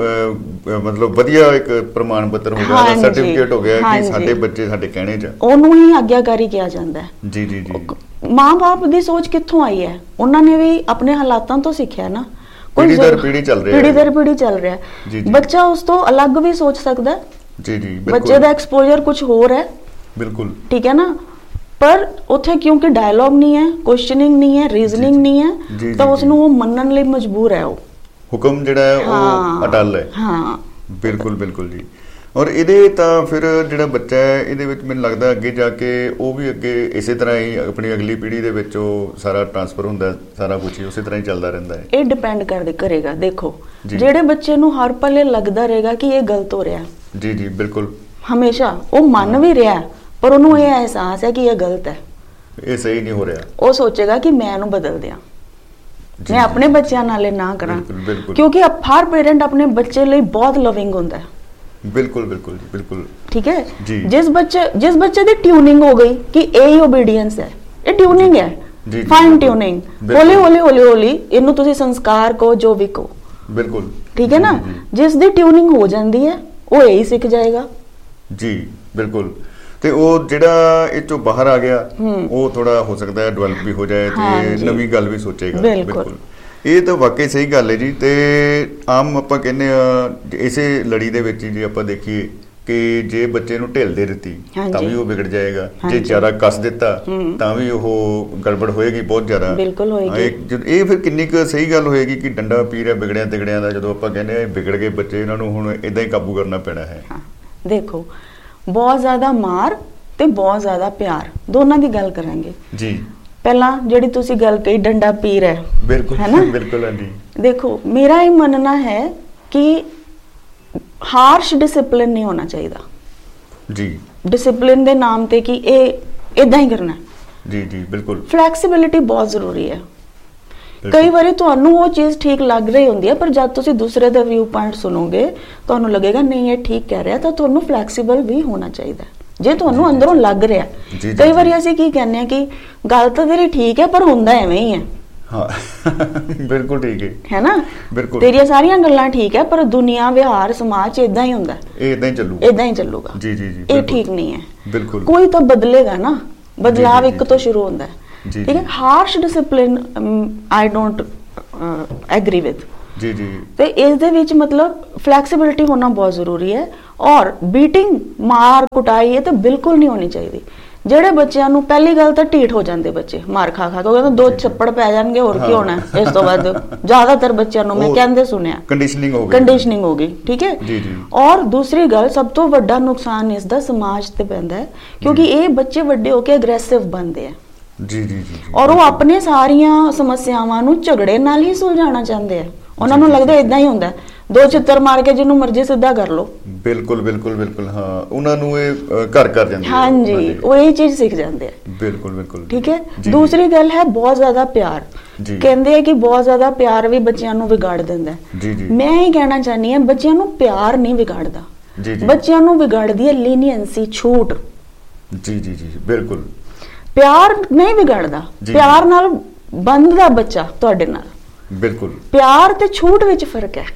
ਮਤਲਬ ਵਧੀਆ ਇੱਕ ਪ੍ਰਮਾਣ ਪੱਤਰ ਹੋ ਗਿਆ, ਸਰਟੀਫਿਕੇਟ ਹੋ ਗਿਆ ਕਿ ਸਾਡੇ ਬੱਚੇ ਸਾਡੇ ਕਹਿਣੇ 'ਚ, ਉਹਨੂੰ ਹੀ ਆਗਿਆਕਾਰੀ ਕਿਹਾ ਜਾਂਦਾ ਹੈ। ਜੀ ਜੀ ਜੀ। ਮਾਂ-ਬਾਪ ਦੀ ਸੋਚ ਕਿੱਥੋਂ ਆਈ ਹੈ? ਉਹਨਾਂ ਨੇ ਵੀ ਆਪਣੇ ਹਾਲਾਤਾਂ ਤੋਂ ਸਿੱਖਿਆ ਨਾ, ਪੀੜ੍ਹੀ ਦਰ ਪੀੜ੍ਹੀ ਚੱਲ ਰਿਹਾ, ਪੀੜ੍ਹੀ ਦਰ ਪੀੜ੍ਹੀ ਚੱਲ ਰਿਹਾ। ਬੱਚਾ ਉਸ ਤੋਂ ਅਲੱਗ ਵੀ ਸੋਚ ਸਕਦਾ। ਜੀ ਜੀ। ਬੱਚੇ ਦਾ ਐਕਸਪੋਜ਼ਰ ਕੁਝ ਹੋਰ ਹੈ। ਬਿਲਕੁਲ ਠੀਕ ਹੈ ਨਾ, ਪਰ ਉੱਥੇ ਕਿਉਂਕਿ ਡਾਇਲੌਗ ਨਹੀਂ ਹੈ, ਕੁਐਸਚਨਿੰਗ ਨਹੀਂ ਹੈ, ਰੀਜ਼ਨਿੰਗ ਨਹੀਂ ਹੈ, ਤਾਂ ਉਸ ਨੂੰ ਉਹ ਮੰਨਣ ਲਈ ਮਜਬੂਰ ਹੈ। ਉਹ ਹੁਕਮ ਜਿਹੜਾ ਹੈ ਉਹ ਅਟੱਲ ਹੈ। ਹਾਂ ਬਿਲਕੁਲ ਬਿਲਕੁਲ ਜੀ। ਔਰ ਇਹਦੇ ਤਾਂ ਫਿਰ ਜਿਹੜਾ ਬੱਚਾ ਹੈ ਇਹਦੇ ਵਿੱਚ ਮੈਨੂੰ ਲੱਗਦਾ ਅੱਗੇ ਜਾ ਕੇ ਉਹ ਵੀ ਅੱਗੇ ਇਸੇ ਤਰ੍ਹਾਂ ਹੀ ਆਪਣੀ ਅਗਲੀ ਪੀੜ੍ਹੀ ਦੇ ਵਿੱਚ ਉਹ ਸਾਰਾ ਟ੍ਰਾਂਸਫਰ ਹੁੰਦਾ, ਸਾਰਾ ਕੁਝ ਹੀ ਉਸੇ ਤਰ੍ਹਾਂ ਹੀ ਚੱਲਦਾ ਰਹਿੰਦਾ ਹੈ। ਇਹ ਡਿਪੈਂਡ ਕਰੇਗਾ। ਦੇਖੋ ਜਿਹੜੇ ਬੱਚੇ ਨੂੰ ਹਰ ਪਲੇ ਲੱਗਦਾ ਰਹੇਗਾ ਕਿ ਇਹ ਗਲਤ ਹੋ ਰਿਹਾ, ਜੀ ਜੀ ਬਿਲਕੁਲ, ਹਮੇਸ਼ਾ ਉਹ ਮੰਨ ਵੀ ਰਿਹਾ ਪਰ ਉਹਨੂੰ ਇਹ ਅਹਿਸਾਸ ਹੈ ਕਿ ਇਹ ਗਲਤ ਹੈ, ਇਹ ਸਹੀ ਨਹੀਂ ਹੋ ਰਿਹਾ, ਉਹ ਸੋਚੇਗਾ ਕਿ ਮੈਂ ਇਹਨੂੰ ਬਦਲ ਦਿਆਂ, ਮੈਂ ਆਪਣੇ ਬੱਚਿਆਂ ਨਾਲ ਇਹ ਨਾ ਕਰਾਂ, ਕਿਉਂਕਿ ਹਰ ਪੇਰੈਂਟ ਆਪਣੇ ਬੱਚੇ ਲਈ ਬਹੁਤ ਲਵਿੰਗ ਹੁੰਦਾ ਹੈ। ਬਿਲਕੁਲ ਬਿਲकुल ਜੀ, ਬਿਲਕੁਲ ਠੀਕ ਹੈ। ਜਿਸ ਬੱਚੇ ਦੀ ਟਿਊਨਿੰਗ ਹੋ ਗਈ ਕਿ ਇਹ ਹੀ ਓਬੀਡੀਐਂਸ ਹੈ, ਇਹ ਟਿਊਨਿੰਗ ਹੈ, ਫਾਈਨ ਟਿਊਨਿੰਗ, ਹੌਲੀ ਹੌਲੀ ਹੌਲੀ ਹੌਲੀ ਇਹਨੂੰ ਤੁਸੀਂ ਸੰਸਕਾਰ ਕਹੋ, ਜੋ ਵੀ ਕਹੋ, ਬਿਲਕੁਲ ਠੀਕ ਹੈ ਨਾ। ਜਿਸ ਦੀ ਟਿਊਨਿੰਗ ਹੋ ਜਾਂਦੀ ਹੈ ਉਹ ਇਹੀ ਸਿੱਖ ਜਾਏਗਾ। ਜੀ ਬਿਲਕੁਲ। ਤੇ ਉਹ ਜਿਹੜਾ ਇਹ ਚੋਂ ਬਾਹਰ ਆ ਗਿਆ ਉਹ ਥੋੜਾ ਹੋ ਸਕਦਾ ਹੈ ਡਿਵੈਲਪ ਵੀ ਹੋ ਜਾਏ ਤੇ ਨਵੀਂ ਗੱਲ ਵੀ ਸੋਚੇਗਾ। ਬਿਲਕੁਲ ਇਹ ਤਾਂ ਵਾਕਈ ਸਹੀ ਗੱਲ ਹੈ ਜੀ। ਤੇ ਆਮ ਆਪਾਂ ਕਹਿੰਦੇ ਆ ਇਸੇ ਲੜੀ ਦੇ ਵਿੱਚ ਜੇ ਆਪਾਂ ਦੇਖੀਏ ਕਿ ਜੇ ਬੱਚੇ ਨੂੰ ਢਿੱਲ ਦੇ ਦਿੱਤੀ ਤਾਂ ਵੀ ਉਹ ਵਿਗੜ ਜਾਏਗਾ, ਜੇ ਜ਼ਿਆਦਾ ਕੱਸ ਦਿੱਤਾ ਤਾਂ ਵੀ ਉਹ ਗੜਬੜ ਹੋਏਗੀ ਬਹੁਤ ਜ਼ਿਆਦਾ। ਬਿਲਕੁਲ ਹੋਏਗੀ। ਇਹ ਫਿਰ ਕਿੰਨੀ ਕੁ ਸਹੀ ਗੱਲ ਹੋਏਗੀ ਕਿ ਡੰਡਾ ਪੀ ਰਿਹਾ ਵਿਗੜਿਆ ਤਿਗੜਿਆਂ ਦਾ, ਜਦੋਂ ਆਪਾਂ ਕਹਿੰਦੇ ਆ ਵਿਗੜ ਗਏ ਬੱਚੇ, ਇਹਨਾਂ ਨੂੰ ਹੁਣ ਇਦਾਂ ਹੀ ਕਾਬੂ ਕਰਨਾ ਪੈਣਾ ਹੈ। ਦੇਖੋ, ਬਹੁਤ ਜ਼ਿਆਦਾ ਮਾਰ ਤੇ ਬਹੁਤ ਜ਼ਿਆਦਾ ਪਿਆਰ, ਦੋਨਾਂ ਦੀ ਗੱਲ ਕਰਾਂਗੇ ਜੀ। ਪਹਿਲਾਂ ਜਿਹੜੀ ਤੁਸੀਂ ਗੱਲ ਕਹੀ ਡੰਡਾ ਪੀ ਰਿਹਾ, ਬਿਲਕੁਲ ਹੈ ਨਾ, ਬਿਲਕੁਲ ਹਾਂਜੀ। ਦੇਖੋ, ਮੇਰਾ ਇਹ ਮੰਨਣਾ ਹੈ ਕਿ ਹਾਰਸ਼ ਡਿਸਿਪਲਿਨ ਨਹੀਂ ਹੋਣਾ ਚਾਹੀਦਾ ਜੀ। ਡਿਸਿਪਲਿਨ ਦੇ ਨਾਮ ਤੇ ਕਿ ਇਹ ਇਦਾਂ ਹੀ ਕਰਨਾ ਜੀ ਜੀ ਬਿਲਕੁਲ। ਫਲੈਕਸੀਬਿਲਿਟੀ ਬਹੁਤ ਜ਼ਰੂਰੀ ਹੈ। ਕਈ ਵਾਰੀ ਤੁਹਾਨੂੰ ਉਹ ਚੀਜ਼ ਠੀਕ ਲੱਗ ਰਹੀ ਹੁੰਦੀ ਹੈ, ਪਰ ਜਦ ਤੁਸੀਂ ਦੂਸਰੇ ਦਾ ਵਿਊ ਪੁਆਇੰਟ ਸੁਣੋਗੇ ਤੁਹਾਨੂੰ ਲੱਗੇਗਾ ਨਹੀਂ ਇਹ ਠੀਕ ਕਹਿ ਰਿਹਾ, ਤਾਂ ਤੁਹਾਨੂੰ ਫਲੈਕਸੀਬਲ ਵੀ ਹੋਣਾ ਚਾਹੀਦਾ ਜੇ ਤੁਹਾਨੂੰ ਅੰਦਰੋਂ ਲੱਗ ਰਿਹਾ। ਕਈ ਵਾਰੀ ਅਸੀਂ ਕੀ ਕਹਿੰਦੇ ਆ ਕਿ ਗੱਲ ਤਾਂ ਤੇਰੀ ਠੀਕ ਹੈ ਪਰ ਹੁੰਦਾ ਐਵੇਂ ਹੀ ਹੈ। ਹਾਂ ਬਿਲਕੁਲ ਠੀਕ ਹੈ ਨਾ, ਬਿਲਕੁਲ ਤੇਰੀਆਂ ਸਾਰੀਆਂ ਗੱਲਾਂ ਠੀਕ ਹੈ ਪਰ ਦੁਨੀਆ ਵਿਹਾਰ ਸਮਾਜ ਇਦਾਂ ਹੀ ਹੁੰਦਾ, ਇਹ ਇਦਾਂ ਹੀ ਚੱਲੂਗਾ। ਜੀ ਜੀ ਜੀ, ਇਹ ਠੀਕ ਨਹੀਂ ਹੈ। ਬਿਲਕੁਲ ਕੋਈ ਤਾਂ ਬਦਲੇਗਾ ਨਾ, ਬਦਲਾਵ ਇੱਕ ਤੋਂ ਸ਼ੁਰੂ ਹੁੰਦਾ ਹੈ। ਠੀਕ ਹੈ, harsh discipline I don't agri with ਜੀ ਜੀ। ਤੇ ਇਸ ਦੇ ਵਿੱਚ ਮਤਲਬ ਫਲੈਕਸੀਬਿਲਿਟੀ ਹੋਣਾ ਬਹੁਤ ਜ਼ਰੂਰੀ ਹੈ। ਔਰ ਬੀਟਿੰਗ, ਮਾਰ ਕੁਟਾਈ, ਇਹ ਤਾਂ ਬਿਲਕੁਲ ਨਹੀਂ ਹੋਣੀ ਚਾਹੀਦੀ। ਜਿਹੜੇ ਬੱਚਿਆਂ ਨੂੰ, ਪਹਿਲੀ ਗੱਲ ਤਾਂ ਢੀਠ ਹੋ ਜਾਂਦੇ ਬੱਚੇ ਮਾਰ ਖਾ ਖਾ ਕੇ, ਦੋ ਛੱਪੜ ਪੈ ਜਾਣਗੇ, ਹੋਰ ਕੀ ਹੋਣਾ ਇਸ ਤੋਂ ਬਾਅਦ। ਜ਼ਿਆਦਾਤਰ ਬੱਚਿਆਂ ਨੂੰ ਮੈਂ ਕਹਿੰਦੇ ਸੁਣਿਆ ਕੰਡੀਸ਼ਨਿੰਗ ਹੋ ਗਈ। ਠੀਕ ਹੈ ਜੀ ਜੀ। ਔਰ ਦੂਸਰੀ ਗੱਲ, ਸਭ ਤੋਂ ਵੱਡਾ ਨੁਕਸਾਨ ਇਸ ਦਾ ਸਮਾਜ ਤੇ ਪੈਂਦਾ ਹੈ, ਕਿਉਂਕਿ ਇਹ ਬੱਚੇ ਵੱਡੇ ਹੋ ਕੇ ਅਗਰੈਸਿਵ ਬਣਦੇ ਆ ਜੀ ਜੀ ਜੀ, ਔਰ ਉਹ ਆਪਣੇ ਸਾਰੀਆਂ ਸਮੱਸਿਆਵਾਂ ਨੂੰ ਝਗੜੇ ਨਾਲ ਹੀ ਸੁਲਝਾਉਣਾ ਚਾਹੁੰਦੇ ਆ। ਉਹਨਾਂ ਨੂੰ ਲੱਗਦਾ ਇਦਾਂ ਹੀ ਹੁੰਦਾ, ਦੋ ਚਿੱਤਰ ਮਾਰ ਕੇ ਜਿਹਨੂੰ ਮਰਜ਼ੀ ਸਿੱਧਾ ਕਰ ਲੋ। ਬਿਲਕੁਲ ਬਿਲਕੁਲ ਬਿਲਕੁਲ। ਹਾਂ, ਉਹਨਾਂ ਨੂੰ ਇਹ ਘਰ ਕਰ ਜਾਂਦੇ। ਹਾਂਜੀ, ਉਹ ਇਹ ਚੀਜ਼ ਸਿੱਖ ਜਾਂਦੇ ਆ। ਬਿਲਕੁਲ ਬਿਲਕੁਲ। ਠੀਕ ਹੈ। ਦੂਸਰੀ ਗੱਲ ਹੈ ਬਹੁਤ ਜ਼ਿਆਦਾ ਪਿਆਰ। ਕਹਿੰਦੇ ਆ ਕਿ ਬਹੁਤ ਜ਼ਿਆਦਾ ਪਿਆਰ ਵੀ ਬੱਚਿਆਂ ਨੂੰ ਵਿਗਾੜ ਦਿੰਦਾ। ਮੈਂ ਇਹ ਕਹਿਣਾ ਚਾਹਨੀ ਹਾਂ, ਬੱਚਿਆਂ ਨੂੰ ਪਿਆਰ ਨਹੀਂ ਵਿਗਾੜਦਾ, ਬੱਚਿਆਂ ਨੂੰ ਵਿਗਾੜਦੀ ਹੈ ਲੀਨੀਅੰਸੀ, ਛੂਟ। ਜੀ ਜੀ ਜੀ ਬਿਲਕੁਲ। ਪਿਆਰ ਨਹੀਂ ਵਿਗੜਦਾ, ਪਿਆਰ ਨਾਲ ਬੰਧਦਾ ਬੱਚਾ ਤੁਹਾਡੇ ਨਾਲ। ਬਿਲਕੁਲ। ਪਿਆਰ ਤੇ ਛੂਟ ਵਿੱਚ ਫਰਕ ਹੈ।